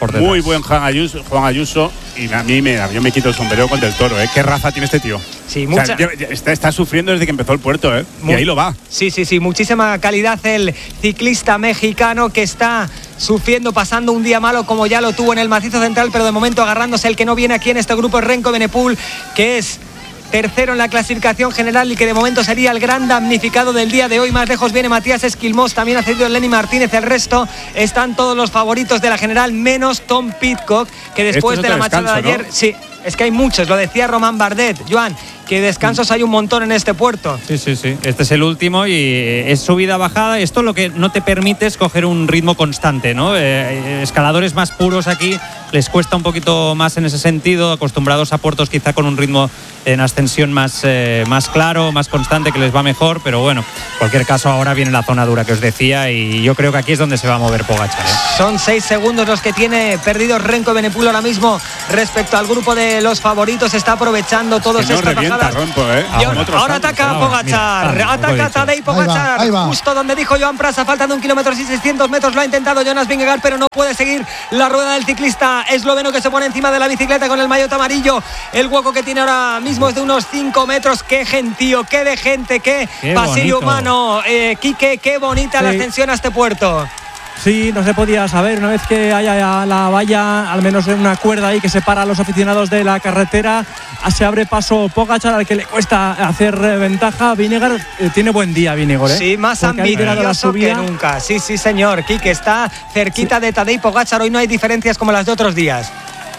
por detrás. Muy buen Juan Ayuso, Juan Ayuso y a mí me, yo me quito el sombrero con Del Toro, ¿eh? Qué raza tiene este tío. Sí, mucha... o sea, está, está sufriendo desde que empezó el puerto, ¿eh? Muy... Y ahí lo va. Sí, sí, sí, muchísima calidad el ciclista mexicano que está sufriendo, pasando un día malo como ya lo tuvo en el macizo central, pero de momento agarrándose. El que no viene aquí en este grupo es Renko Evenepoel, que es tercero en la clasificación general y que de momento sería el gran damnificado del día de hoy. Más lejos viene Matías Esquilmós, también ha cedido Lenny Martínez. El resto están todos los favoritos de la general, menos Tom Pidcock, que después Esto de es la machada de descanso, ayer, ¿no? sí, es que hay muchos, lo decía Román Bardet, Joan, que descansos hay un montón en este puerto. Sí, sí, sí. Este es el último y es subida-bajada. Esto lo que no te permite es coger un ritmo constante, ¿no? Eh, escaladores más puros aquí les cuesta un poquito más en ese sentido, acostumbrados a puertos quizá con un ritmo en ascensión más, eh, más claro, más constante, que les va mejor, pero bueno, en cualquier caso ahora viene la zona dura que os decía y yo creo que aquí es donde se va a mover Pogačar, ¿eh? Son seis segundos los que tiene perdidos Renko Evenepoel ahora mismo respecto al grupo de los favoritos. Está aprovechando todos que no estas revienta, bajadas. Rompo, ¿eh? Y ahora, ahora ataca Pogačar, mira, ataca Tadej Pogačar, ahí va. justo donde dijo Joan Prasa, faltando un kilómetro y seiscientos metros. Lo ha intentado Jonas Vingegaard, pero no puede seguir la rueda del ciclista esloveno, que se pone encima de la bicicleta con el maillot amarillo. El hueco que tiene ahora mismo es de unos cinco metros. Qué gentío, qué de gente, qué, qué pasillo bonito. humano. Eh, Quique, qué bonita Sí. la ascensión a este puerto. Sí, no se podía saber. Una vez que haya la valla, al menos una cuerda ahí que separa a los aficionados de la carretera, se abre paso Pogačar, al que le cuesta hacer ventaja. Vingegaard eh, tiene buen día, Vingegaard, ¿eh? Sí, más Porque ha liderado la ambicioso que subida. nunca. Sí, sí, señor. Quique está cerquita Sí. de Tadej Pogačar. Hoy no hay diferencias como las de otros días.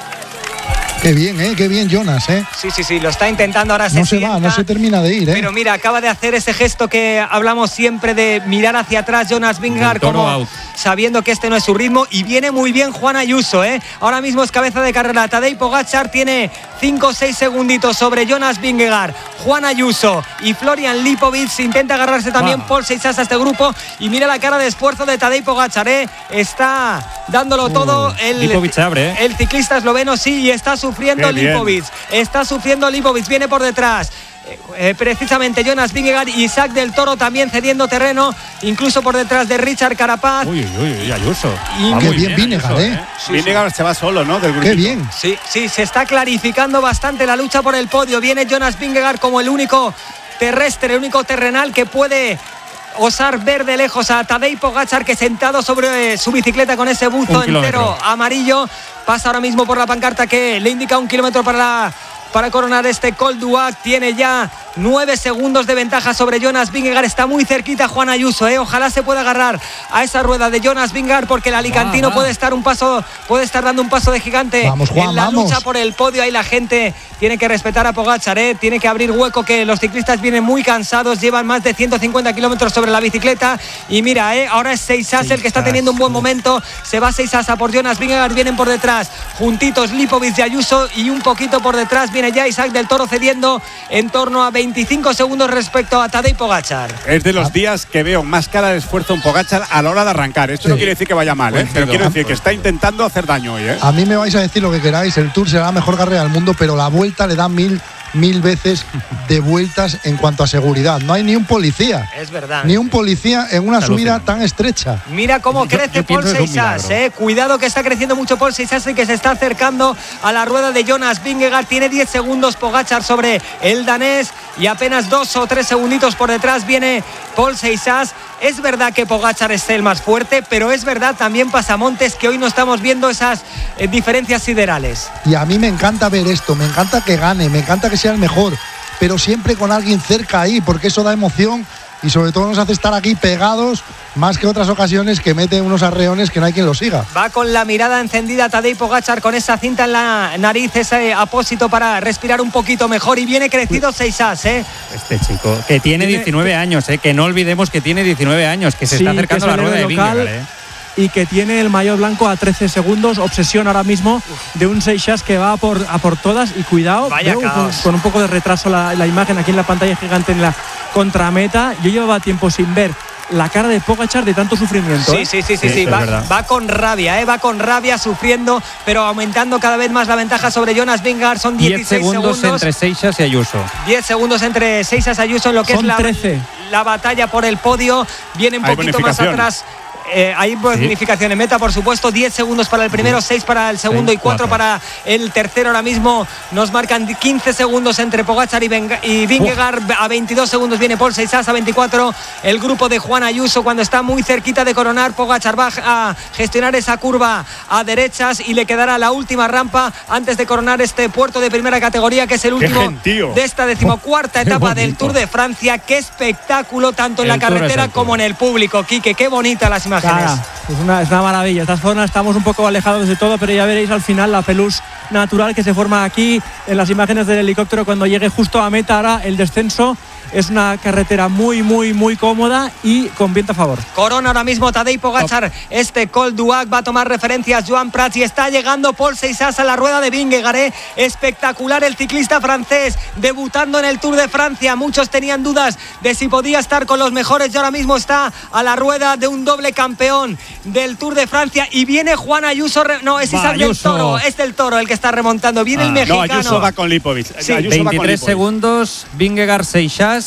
Qué bien, ¿eh? Qué bien, Jonas, ¿eh? Sí, sí, sí, lo está intentando. Ahora se No se va, sienta, no se termina de ir, ¿eh? Pero mira, acaba de hacer ese gesto que hablamos siempre de mirar hacia atrás Jonas Vingegaard, Del Toro como out. sabiendo que este no es su ritmo, y viene muy bien Juan Ayuso, ¿eh? Ahora mismo es cabeza de carrera. Tadej Pogačar tiene cinco o seis segunditos sobre Jonas Vingegaard. Juan Ayuso y Florian Lipovic intenta agarrarse también Wow. Paul Seixas a este grupo, y mira la cara de esfuerzo de Tadej Pogačar, ¿eh? Está dándolo todo el, Lipovic abre, ¿eh? el ciclista esloveno, sí, y está sufriendo Qué bien. Lipovic. Está sufriendo Lipovic, viene por detrás. Eh, eh, precisamente Jonas Vingegaard y Isaac del Toro también cediendo terreno, incluso por detrás de Richard Carapaz. Uy, uy, uy, Ayuso. Y Va qué muy bien Vingegaard, Ayuso, ¿eh? Sí, Vingegaard se va solo, ¿no? Del Qué grupito. bien. Sí, sí, se está clarificando bastante la lucha por el podio. Viene Jonas Vingegaard como el único terrestre, el único terrenal que puede osar ver de lejos a Tadej Pogačar, que sentado sobre su bicicleta con ese buzo Un kilómetro. entero amarillo pasa ahora mismo por la pancarta que le indica un kilómetro para la para coronar este Col d'Huac. Tiene ya nueve segundos de ventaja sobre Jonas Vingegaard. Está muy cerquita Juan Ayuso, ¿eh? Ojalá se pueda agarrar a esa rueda de Jonas Vingegaard, porque el alicantino Va, va. puede estar un paso, puede estar dando un paso de gigante Vamos, Juan, en la vamos. lucha por el podio. Ahí la gente tiene que respetar a Pogačar, ¿eh? Tiene que abrir hueco, que los ciclistas vienen muy cansados, llevan más de ciento cincuenta kilómetros sobre la bicicleta. Y mira, ¿eh? Ahora es Seixas el que está teniendo un buen momento. Se va Seixas a por Jonas Vingegaard, vienen por detrás juntitos Lipovic y Ayuso, y un poquito por detrás viene ya Isaac del Toro, cediendo en torno a veinticinco segundos respecto a Tadej Pogačar. Es de los días que veo más cara de esfuerzo en Pogačar a la hora de arrancar. Esto no Sí. quiere decir que vaya mal, ¿eh? Pero quiero decir que está intentando hacer daño hoy, ¿eh? A mí me vais a decir lo que queráis, el Tour será la mejor carrera del mundo, pero la vuelta le da mil, mil veces de vueltas en cuanto a seguridad. No hay ni un policía, Es verdad. ni un policía en una Está subida alucinante. tan estrecha. Mira cómo Yo- crece yo Paul pienso que es un Seixas, milagro. eh. Cuidado, que está creciendo mucho Paul Seixas y que se está acercando a la rueda de Jonas Vingegaard. Tiene diez segundos Pogačar sobre el danés, y apenas dos o tres segunditos por detrás viene Paul Seixas. Es verdad que Pogačar es el más fuerte, pero es verdad también, Pasamontes, que hoy no estamos viendo esas eh, diferencias siderales. Y a mí me encanta ver esto, me encanta que gane, me encanta que sea el mejor, pero siempre con alguien cerca ahí, porque eso da emoción y sobre todo nos hace estar aquí pegados, más que otras ocasiones que mete unos arreones que no hay quien lo siga. Va con la mirada encendida Tadej Pogačar, con esa cinta en la nariz, ese apósito para respirar un poquito mejor, y viene crecido Seixas, ¿eh? Este chico, que tiene Tiene- diecinueve años, ¿eh? Que no olvidemos que tiene diecinueve años, que se Sí, está que acercando es a la el rueda de héroe local. Vingegaard, ¿eh? Y que tiene el maillot blanco a trece segundos. Obsesión ahora mismo de un Seixas que va a por, a por todas. Y cuidado, Vaya veo con, caos. con un poco de retraso la, la imagen aquí en la pantalla gigante en la contrameta. Yo llevaba tiempo sin ver la cara de Pogačar de tanto sufrimiento. Sí, ¿eh? sí, sí, sí, Sí, sí. es Va, verdad. va con rabia, ¿eh? Va con rabia, sufriendo, pero aumentando cada vez más la ventaja sobre Jonas Vingegaard. Son diez dieciséis segundos, segundos. entre Seixas y Ayuso. diez segundos entre Seixas y Ayuso en lo que Son es la, trece. la batalla por el podio. Viene un Hay poquito más bonificación. atrás eh, hay bonificación sí. en meta, por supuesto. diez segundos para el primero, seis para el segundo seis, y cuatro para el tercero. Ahora mismo nos marcan quince segundos entre Pogačar y, y Vingegaard. A veintidós segundos viene Paul Seixas, a veinticuatro el grupo de Juan Ayuso, cuando está muy cerquita de coronar. Pogačar va a gestionar esa curva a derechas y le quedará la última rampa antes de coronar este puerto de primera categoría, que es el último de esta decimocuarta oh, etapa del Tour de Francia. Qué espectáculo, tanto en el la carretera como en el público, Quique. Qué bonitas las imágenes. Claro, es, una, es una maravilla. Estas zonas estamos un poco alejados de todo, pero ya veréis al final la pelusa natural que se forma aquí en las imágenes del helicóptero cuando llegue justo a meta. Ahora el descenso. Es una carretera muy, muy, muy cómoda y con viento a favor. Corona ahora mismo Tadej Pogačar. Top. Este Col d'Huac va a tomar referencias Joan Prats y está llegando Paul Seixas a la rueda de Vingegaard. ¿eh? Espectacular el ciclista francés, debutando en el Tour de Francia. Muchos tenían dudas de si podía estar con los mejores y ahora mismo está a la rueda de un doble campeón del Tour de Francia. Y viene Juan Ayuso. Re... No, es Isaac del Toro. Es del Toro el que está remontando. Viene ah, el mexicano. No, Ayuso va con Lipovic. Sí. Ayuso veintitrés va con Lipovic. Segundos, Vingegaard, Seixas.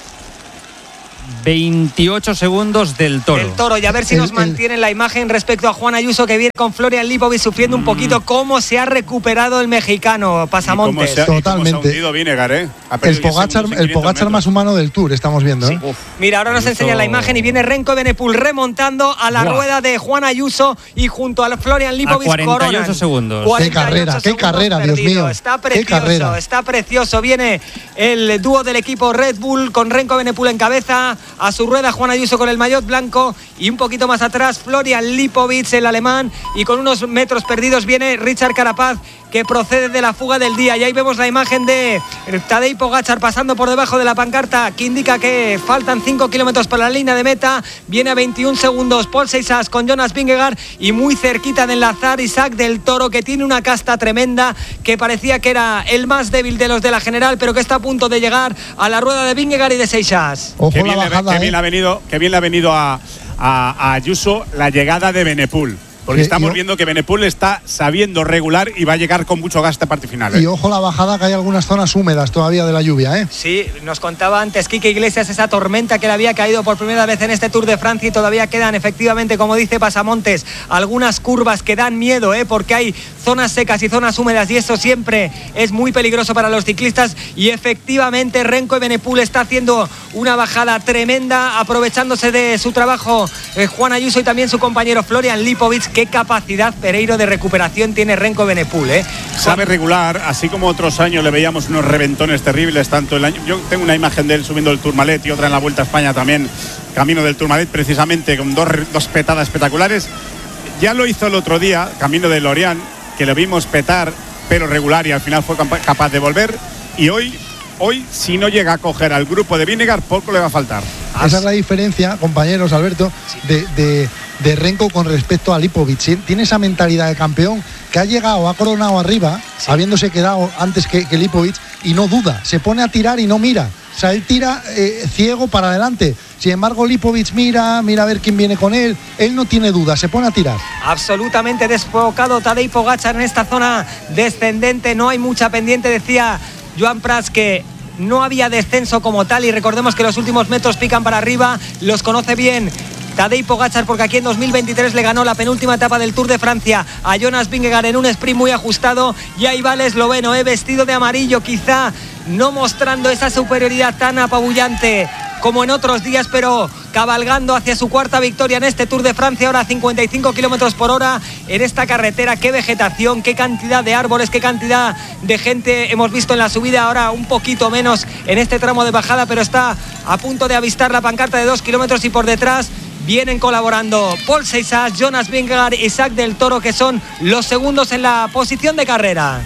veintiocho segundos del Toro. Del Toro, y a ver si nos mantienen la imagen respecto a Juan Ayuso, que viene con Florian Lipovic sufriendo mm. un poquito. Cómo se ha recuperado el mexicano, Pasamontes. Se ha, Totalmente. Vingegaard, ¿eh? El Pogačar, el Pogačar más humano del Tour, estamos viendo. ¿eh? Sí. Mira, ahora nos Ayuso... enseña la imagen y viene Renko Evenepoel remontando a la Buah. rueda de Juan Ayuso y junto a Florian Lipovic. A cuarenta y ocho segundos. Qué carrera, qué carrera, Dios mío. Está precioso, está precioso. Viene el dúo del equipo Red Bull con Renko Evenepoel en cabeza. A su rueda Juan Ayuso con el maillot blanco y un poquito más atrás Florian Lipovic, el alemán, y con unos metros perdidos viene Richard Carapaz, que procede de la fuga del día. Y ahí vemos la imagen de Tadej Pogačar pasando por debajo de la pancarta que indica que faltan cinco kilómetros para la línea de meta. Viene a veintiún segundos Paul Seixas con Jonas Vingegaard y muy cerquita de enlazar Isaac del Toro, que tiene una casta tremenda, que parecía que era el más débil de los de la general, pero que está a punto de llegar a la rueda de Vingegaard y de Seixas. Ojo, qué bien, la bajada, le, qué bien eh. le ha venido, qué bien le ha venido a, a, a Ayuso la llegada de Evenepoel. Porque sí, estamos yo, viendo que Evenepoel está sabiendo regular y va a llegar con mucho gas esta parte final. ¿eh? Y ojo la bajada, que hay algunas zonas húmedas todavía de la lluvia. ¿eh? Sí, nos contaba antes Quique Iglesias esa tormenta que le había caído por primera vez en este Tour de Francia, y todavía quedan efectivamente, como dice Pasamontes, algunas curvas que dan miedo, ¿eh? porque hay zonas secas y zonas húmedas, y eso siempre es muy peligroso para los ciclistas. Y efectivamente Renko Evenepoel está haciendo una bajada tremenda, aprovechándose de su trabajo eh, Juan Ayuso y también su compañero Florian Lipovic. Qué capacidad, Pereiro, de recuperación tiene Renko Evenepoel, ¿eh? Sabe regular, así como otros años le veíamos unos reventones terribles, tanto el año. Yo tengo una imagen de él subiendo el Tourmalet y otra en la Vuelta a España también, camino del Tourmalet, precisamente con dos, dos petadas espectaculares. Ya lo hizo el otro día, camino de Lorient, que le vimos petar, pero regular, y al final fue capaz de volver. Y hoy, hoy si no llega a coger al grupo de Vingegaard, poco le va a faltar. Esa es la diferencia, compañeros, Alberto, sí. de, de, de Renko con respecto a Lipovic. Tiene esa mentalidad de campeón, que ha llegado, ha coronado arriba, sí. habiéndose quedado antes que, que Lipovic, y no duda, se pone a tirar y no mira. O sea, él tira eh, ciego para adelante. Sin embargo, Lipovic mira, mira a ver quién viene con él. Él no tiene duda, se pone a tirar. Absolutamente desfocado Tadej Pogačar en esta zona descendente. No hay mucha pendiente, decía Joan Prats, que no había descenso como tal, y recordemos que los últimos metros pican para arriba. Los conoce bien Tadej Pogačar, porque aquí en dos mil veintitrés le ganó la penúltima etapa del Tour de Francia a Jonas Vingegaard en un sprint muy ajustado. Y ahí va el esloveno, eh, vestido de amarillo, quizá no mostrando esa superioridad tan apabullante como en otros días, pero cabalgando hacia su cuarta victoria en este Tour de Francia, ahora a cincuenta y cinco kilómetros por hora en esta carretera. Qué vegetación, qué cantidad de árboles, qué cantidad de gente hemos visto en la subida. Ahora un poquito menos en este tramo de bajada, pero está a punto de avistar la pancarta de dos kilómetros, y por detrás vienen colaborando Paul Seixas, Jonas Vingegaard, Isaac del Toro, que son los segundos en la posición de carrera.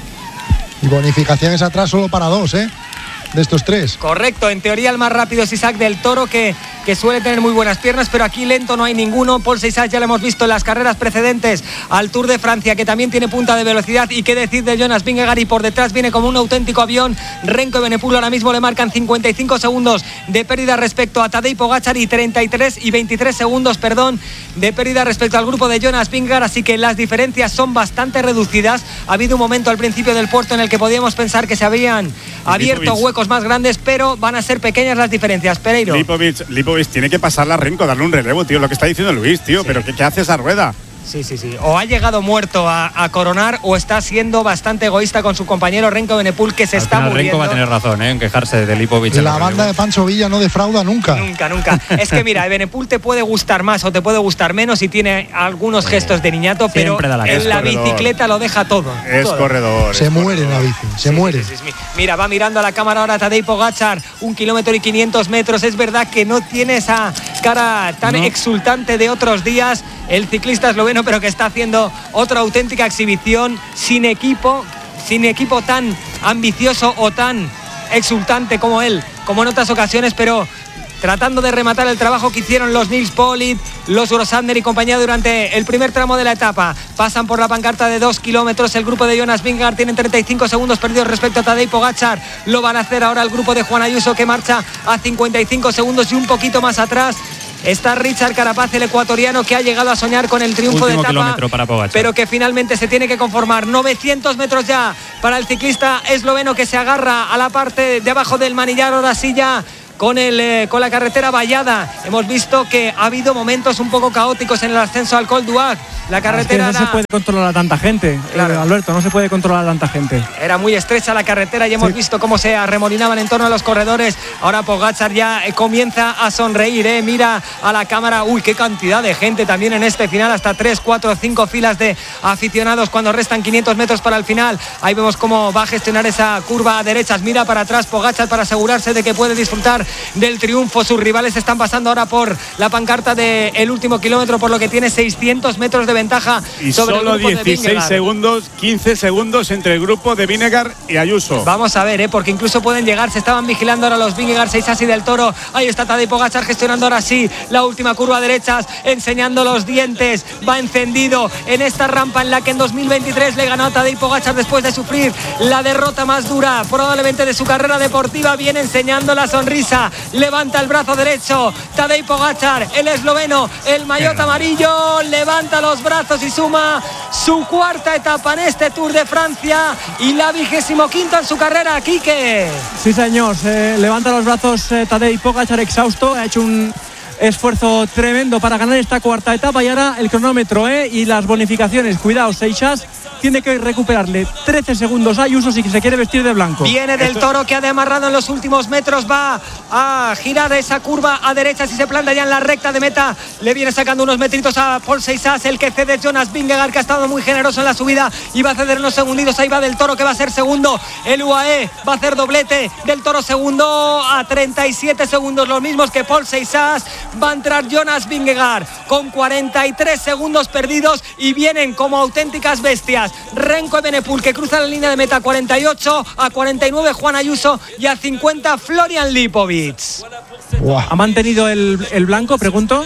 Y bonificaciones atrás solo para dos, ¿eh? De estos tres. Correcto, en teoría el más rápido es Isaac del Toro, que, que suele tener muy buenas piernas, pero aquí lento no hay ninguno. Paul Seixas ya lo hemos visto en las carreras precedentes al Tour de Francia, que también tiene punta de velocidad. Y qué decir de Jonas Vingegaard, y por detrás viene como un auténtico avión Renko Evenepoel. Ahora mismo le marcan cincuenta y cinco segundos de pérdida respecto a Tadej Pogačar y treinta y tres y veintitrés segundos, perdón, de pérdida respecto al grupo de Jonas Vingegaard, así que las diferencias son bastante reducidas. Ha habido un momento al principio del puerto en el que podíamos pensar que se habían abierto huecos más grandes, pero van a ser pequeñas las diferencias. Pereiro. Lipovic, Lipovic Lipovich tiene que pasarla a Renko, darle un relevo, tío, lo que está diciendo Luis, tío, sí. Pero ¿qué, qué hace esa rueda? Sí, sí, sí. O ha llegado muerto a, a coronar o está siendo bastante egoísta con su compañero Renko Benepul, que se Al está final muriendo. Renko va a tener razón, ¿eh? En quejarse de Lipovich. La banda de Pancho Villa no defrauda nunca. Nunca, nunca. Es que mira, Benepul te puede gustar más o te puede gustar menos y tiene algunos gestos de niñato, pero la en la corredor. Bicicleta lo deja todo. Es todo. corredor. Se es muere corredor. en la bici, se sí, muere. Sí, sí, sí. Mira, va mirando a la cámara ahora Tadej Pogačar, un kilómetro y quinientos metros. Es verdad que no tiene esa cara tan no. exultante de otros días el ciclista esloveno, pero que está haciendo otra auténtica exhibición sin equipo, sin equipo tan ambicioso o tan exultante como él, como en otras ocasiones, pero tratando de rematar el trabajo que hicieron los Nils Politt, los Grossander y compañía durante el primer tramo de la etapa. Pasan por la pancarta de dos kilómetros. El grupo de Jonas Vingegaard tienen treinta y cinco segundos perdidos respecto a Tadej Pogačar. Lo van a hacer ahora el grupo de Juan Ayuso, que marcha a cincuenta y cinco segundos, y un poquito más atrás está Richard Carapaz, el ecuatoriano, que ha llegado a soñar con el triunfo Último de etapa, para Pogačar, pero que finalmente se tiene que conformar. novecientos metros ya para el ciclista esloveno, que se agarra a la parte de abajo del manillar. Ahora sí ya con, el, eh, con la carretera vallada. Hemos visto que ha habido momentos un poco caóticos en el ascenso al Col d'Huac. La carretera es que no era... se puede controlar a tanta gente, claro. eh, Alberto, no se puede controlar a tanta gente. Era muy estrecha la carretera y hemos sí. visto cómo se arremolinaban en torno a los corredores. Ahora Pogačar ya eh, comienza a sonreír, eh. Mira a la cámara. Uy, qué cantidad de gente también en este final. Hasta tres, cuatro, cinco filas de aficionados cuando restan quinientos metros para el final. Ahí vemos cómo va a gestionar esa curva a derechas. Mira para atrás Pogačar para asegurarse de que puede disfrutar del triunfo. Sus rivales están pasando ahora por la pancarta del último kilómetro, por lo que tiene seiscientos metros de ventaja. Y sobre solo el grupo dieciséis segundos, quince segundos entre el grupo de Vingegaard y Ayuso. Vamos a ver, ¿eh? Porque incluso pueden llegar. Se estaban vigilando ahora los Vingegaard, Seixas y del Toro. Ahí está Tadej Pogačar gestionando ahora sí la última curva a derechas, enseñando los dientes. Va encendido en esta rampa en la que en dos mil veintitrés le ganó a Tadej Pogačar después de sufrir la derrota más dura probablemente de su carrera deportiva. Viene enseñando la sonrisa. Levanta el brazo derecho Tadej Pogačar, el esloveno, el maillot amarillo. Levanta los brazos y suma su cuarta etapa en este Tour de Francia y la vigésimo quinta en su carrera. Quique. Sí, señor, se levanta los brazos eh, Tadej Pogačar, exhausto, ha hecho un esfuerzo tremendo para ganar esta cuarta etapa, y ahora el cronómetro eh, y las bonificaciones. Cuidado, Seixas tiene que recuperarle trece segundos a Ayuso si se quiere vestir de blanco. Viene del Toro, que ha demarrado en los últimos metros, va a girar esa curva a derecha si se planta ya en la recta de meta. Le viene sacando unos metritos a Paul Seixas. El que cede es Jonas Vingegaard, que ha estado muy generoso en la subida y va a ceder unos segunditos. Ahí va del Toro, que va a ser segundo. El U A E va a hacer doblete. Del Toro segundo a treinta y siete segundos, los mismos que Paul Seixas. Va a entrar Jonas Vingegaard con cuarenta y tres segundos perdidos y vienen como auténticas bestias Renko Benepul, que cruza la línea de meta. Cuarenta y ocho a cuarenta y nueve Juan Ayuso y a cincuenta Florian Lipovich. Wow. ¿Ha mantenido el, el blanco, pregunto?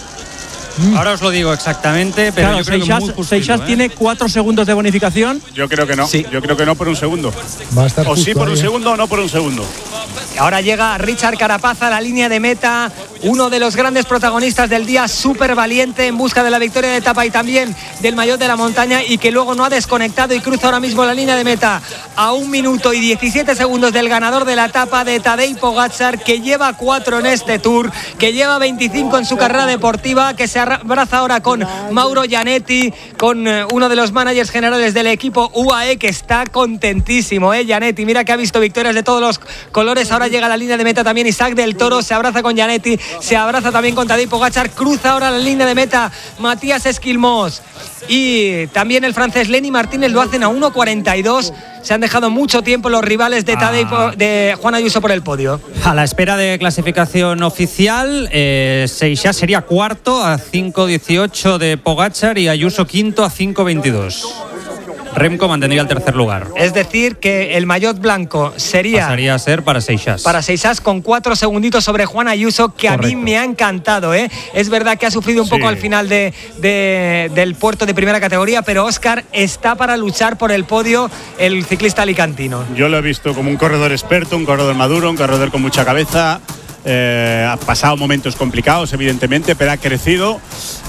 Ahora os lo digo exactamente, pero claro, yo creo Seixas, que muy justito, Seixas ¿eh? tiene cuatro segundos de bonificación. Yo creo que no, sí. yo creo que no por un segundo. Va a estar o sí por ahí, un ¿eh? segundo o no por un segundo. Ahora llega Richard Carapaz a la línea de meta, uno de los grandes protagonistas del día, súper valiente en busca de la victoria de etapa y también del maillot de la montaña, y que luego no ha desconectado y cruza ahora mismo la línea de meta a un minuto y diecisiete segundos del ganador de la etapa, de Tadej Pogačar, que lleva cuatro en este Tour, que lleva veinticinco en su carrera deportiva, que se abraza ahora con Mauro Gianetti, con uno de los managers generales del equipo U A E, que está contentísimo, ¿eh? Gianetti, mira que ha visto victorias de todos los colores. Ahora llega a la línea de meta también Isaac del Toro, se abraza con Gianetti, se abraza también con Tadej Pogačar, cruza ahora la línea de meta Matías Esquilmós y también el francés Lenny Martínez. Lo hacen a uno cuarenta y dos. Se han dejado mucho tiempo los rivales de Tadej, ah. de Juan Ayuso por el podio. A la espera de clasificación oficial, eh, Seixas sería cuarto a cinco dieciocho de Pogačar y Ayuso quinto a cinco veintidós. Remco mantendría el tercer lugar. Es decir, que el maillot blanco sería... Pasaría a ser para Seixas. Para Seixas, con cuatro segunditos sobre Juan Ayuso, que correcto. A mí me ha encantado, ¿eh? Es verdad que ha sufrido un sí. poco al final de, de, del puerto de primera categoría, pero Óscar está para luchar por el podio, el ciclista alicantino. Yo lo he visto como un corredor experto, un corredor maduro, un corredor con mucha cabeza. Eh, ha pasado momentos complicados, evidentemente, pero ha crecido.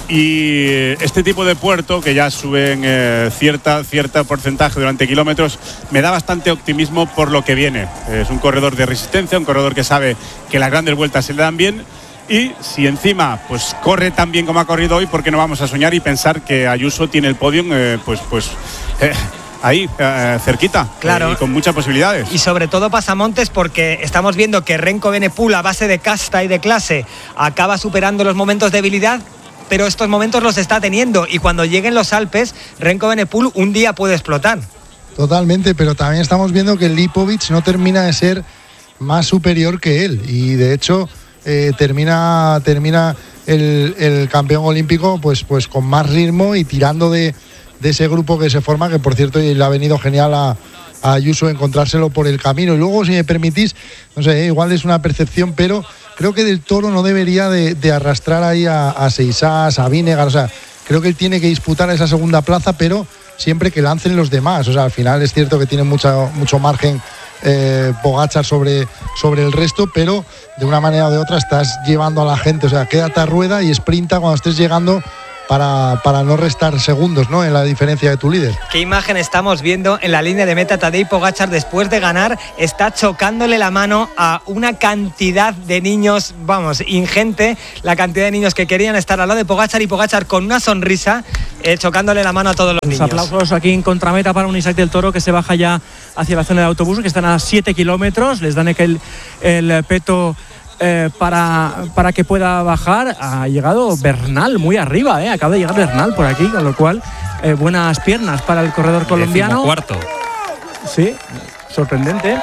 Y este tipo de puerto, que ya suben eh, cierta, cierta porcentaje durante kilómetros, me da bastante optimismo por lo que viene. Es un corredor de resistencia, un corredor que sabe que las grandes vueltas se le dan bien Y si encima pues corre tan bien como ha corrido hoy, ¿por qué no vamos a soñar y pensar que Ayuso tiene el podio eh, pues, pues eh, ahí, eh, cerquita, claro, eh, y con muchas posibilidades? Y sobre todo pasamontes, porque estamos viendo que Renko Evenepoel, a base de casta y de clase, acaba superando los momentos de debilidad, pero estos momentos los está teniendo, y cuando lleguen los Alpes, Renko Evenepoel un día puede explotar. Totalmente, pero también estamos viendo que Lipovic no termina de ser más superior que él, y de hecho eh, termina, termina el, el campeón olímpico pues, pues con más ritmo y tirando de, de ese grupo que se forma, que por cierto le ha venido genial a, a Ayuso encontrárselo por el camino. Y luego, si me permitís, no sé, eh, igual es una percepción, pero creo que Del Toro no debería de, de arrastrar ahí a, a Seixas, a Vinegar, o sea, creo que él tiene que disputar esa segunda plaza, pero siempre que lancen los demás. O sea, al final es cierto que tiene mucha, mucho margen eh, Pogačar sobre, sobre el resto, pero de una manera o de otra estás llevando a la gente, o sea, quédate a rueda y sprinta cuando estés llegando para, para no restar segundos, ¿no?, en la diferencia de tu líder. ¿Qué imagen estamos viendo en la línea de meta? Tadej Pogačar, después de ganar, está chocándole la mano a una cantidad de niños, vamos, ingente, la cantidad de niños que querían estar al lado de Pogačar, y Pogačar con una sonrisa eh, chocándole la mano a todos los Los niños. aplausos aquí en contrameta para un Isaac Del Toro que se baja ya hacia la zona de autobús, que están a siete kilómetros, les dan el, el peto Eh, para, para que pueda bajar. Ha llegado Bernal muy arriba, eh. acaba de llegar Bernal por aquí, con lo cual eh, buenas piernas para el corredor colombiano. Cuarto. Sí, sorprendente.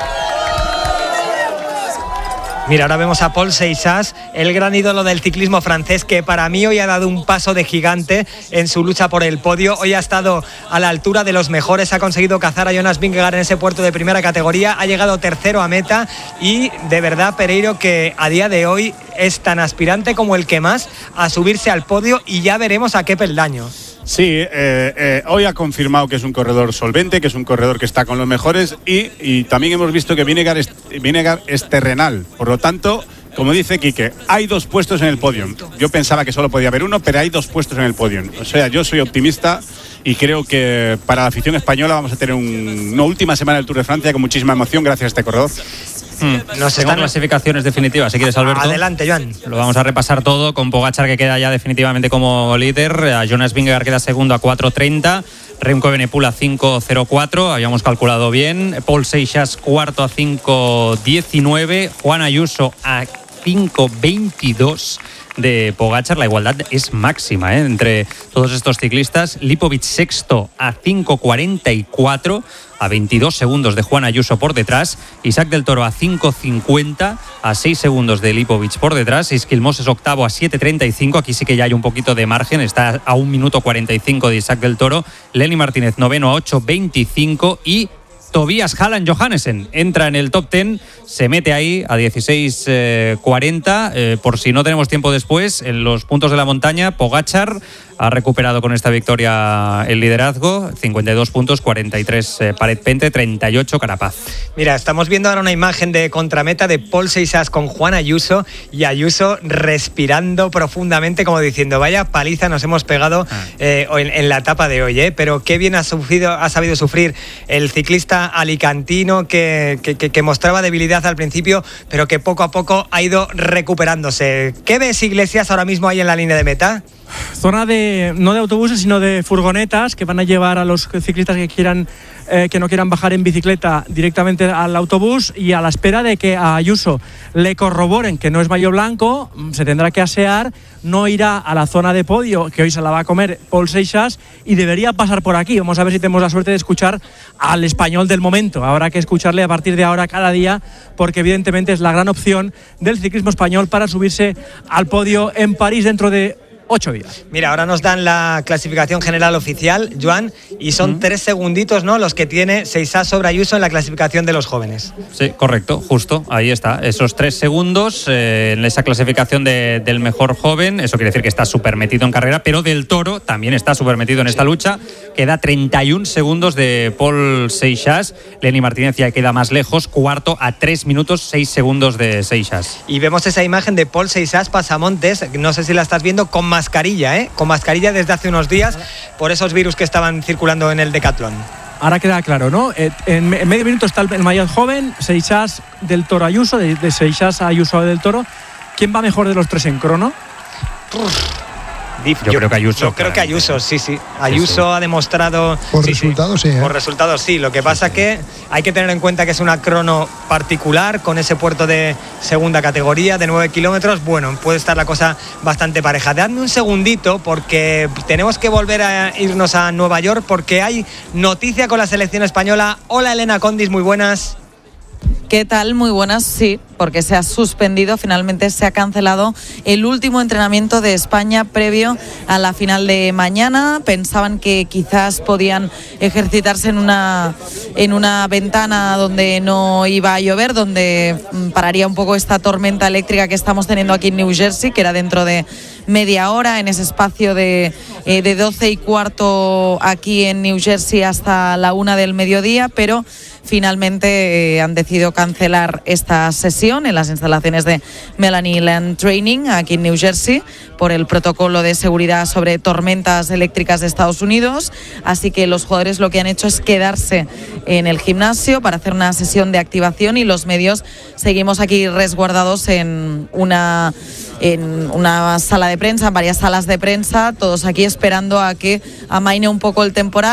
Mira, ahora vemos a Paul Seixas, el gran ídolo del ciclismo francés, que para mí hoy ha dado un paso de gigante en su lucha por el podio. Hoy ha estado a la altura de los mejores, ha conseguido cazar a Jonas Vingegaard en ese puerto de primera categoría, ha llegado tercero a meta, y de verdad, Pereiro, que a día de hoy es tan aspirante como el que más a subirse al podio, y ya veremos a qué peldaño. Sí, eh, eh, hoy ha confirmado que es un corredor solvente, que es un corredor que está con los mejores, y, y también hemos visto que Vinegar es, Vinegar es terrenal. Por lo tanto, como dice Quique, hay dos puestos en el podio. Yo pensaba que solo podía haber uno, pero hay dos puestos en el podio. O sea, yo soy optimista y creo que para la afición española vamos a tener un, una última semana del Tour de Francia con muchísima emoción gracias a este corredor. Hmm. Nos Tengo están... clasificaciones definitivas, si quieres, Alberto. Adelante, Joan. Lo vamos a repasar todo, con Pogačar, que queda ya definitivamente como líder, a Jonas Vingegaard queda segundo a cuatro treinta, Remco Evenepoel a cinco cero cuatro, habíamos calculado bien, Paul Seixas cuarto a cinco diecinueve, Juan Ayuso a cinco veintidós de Pogačar. La igualdad es máxima, ¿eh?, entre todos estos ciclistas. Lipovic sexto a cinco cuarenta y cuatro, a veintidós segundos de Juan Ayuso por detrás. Isaac Del Toro a cinco cincuenta, a seis segundos de Lipovic por detrás. Isquilmos es octavo a siete treinta y cinco, aquí sí que ya hay un poquito de margen, está a un minuto cuarenta y cinco de Isaac Del Toro. Lenny Martínez noveno a ocho veinticinco, y Tobias Hallan Johannesen entra en el top diez, se mete ahí a dieciséis cuarenta. Eh, por si no tenemos tiempo después, en los puntos de la montaña, Pogačar ha recuperado con esta victoria el liderazgo, cincuenta y dos puntos, cuarenta y tres eh, Paret Pente, treinta y ocho Carapaz. Mira, estamos viendo ahora una imagen de contrameta de Paul Seixas con Juan Ayuso, y Ayuso respirando profundamente, como diciendo, vaya paliza nos hemos pegado eh, en, en la etapa de hoy, ¿eh? Pero qué bien ha, sufrido, ha sabido sufrir el ciclista alicantino, que, que, que, que mostraba debilidad al principio, pero que poco a poco ha ido recuperándose. ¿Qué ves, Iglesias, ahora mismo ahí en la línea de meta? Zona de, no de autobuses, sino de furgonetas que van a llevar a los ciclistas que quieran eh, que no quieran bajar en bicicleta directamente al autobús, y a la espera de que a Ayuso le corroboren que no es maillot blanco, se tendrá que asear, no irá a la zona de podio, que hoy se la va a comer Paul Seixas, y debería pasar por aquí. Vamos a ver si tenemos la suerte de escuchar al español del momento. Habrá que escucharle a partir de ahora cada día, porque evidentemente es la gran opción del ciclismo español para subirse al podio en París dentro de ocho días. Mira, ahora nos dan la clasificación general oficial, Joan, y son uh-huh. tres segunditos, ¿no?, los que tiene Seixas sobre Ayuso en la clasificación de los jóvenes. Sí, correcto, justo, ahí está. Esos tres segundos eh, en esa clasificación de, del mejor joven. Eso quiere decir que está súper metido en carrera, pero Del Toro también está súper metido en esta sí. lucha. Queda treinta y un segundos de Paul Seixas. Lenny Martínez ya queda más lejos, cuarto a tres minutos seis segundos de Seixas. Y vemos esa imagen de Paul Seixas pasamontes, no sé si la estás viendo, con mascarilla, ¿eh? Con mascarilla desde hace unos días por esos virus que estaban circulando en el Decathlon. Ahora queda claro, ¿no? En medio minuto está el maillot joven, Seixas Del Toro Ayuso, de Seixas a Ayuso Del Toro, ¿quién va mejor de los tres en crono? Yo, yo creo que Ayuso. Yo creo que Ayuso, sí, sí. Ayuso sí, sí. ha demostrado. Por sí, resultados, sí. sí ¿eh? Por resultados, sí. Lo que pasa es sí, que hay que tener en cuenta que es una crono particular con ese puerto de segunda categoría de nueve kilómetros. Bueno, puede estar la cosa bastante pareja. Dadme un segundito porque tenemos que volver a irnos a Nueva York porque hay noticia con la selección española. Hola, Elena Condis, muy buenas. ¿Qué tal? Muy buenas, sí, porque se ha suspendido, finalmente se ha cancelado el último entrenamiento de España previo a la final de mañana. Pensaban que quizás podían ejercitarse en una, en una ventana donde no iba a llover, donde pararía un poco esta tormenta eléctrica que estamos teniendo aquí en New Jersey, que era dentro de media hora, en ese espacio de, eh, de doce y cuarto aquí en New Jersey hasta la una del mediodía, pero finalmente eh, han decidido cancelar esta sesión en las instalaciones de Melanie Land Training aquí en New Jersey por el protocolo de seguridad sobre tormentas eléctricas de Estados Unidos. Así que los jugadores lo que han hecho es quedarse en el gimnasio para hacer una sesión de activación y los medios seguimos aquí resguardados en una, en una sala de prensa, en varias salas de prensa, todos aquí esperando a que amaine un poco el temporal.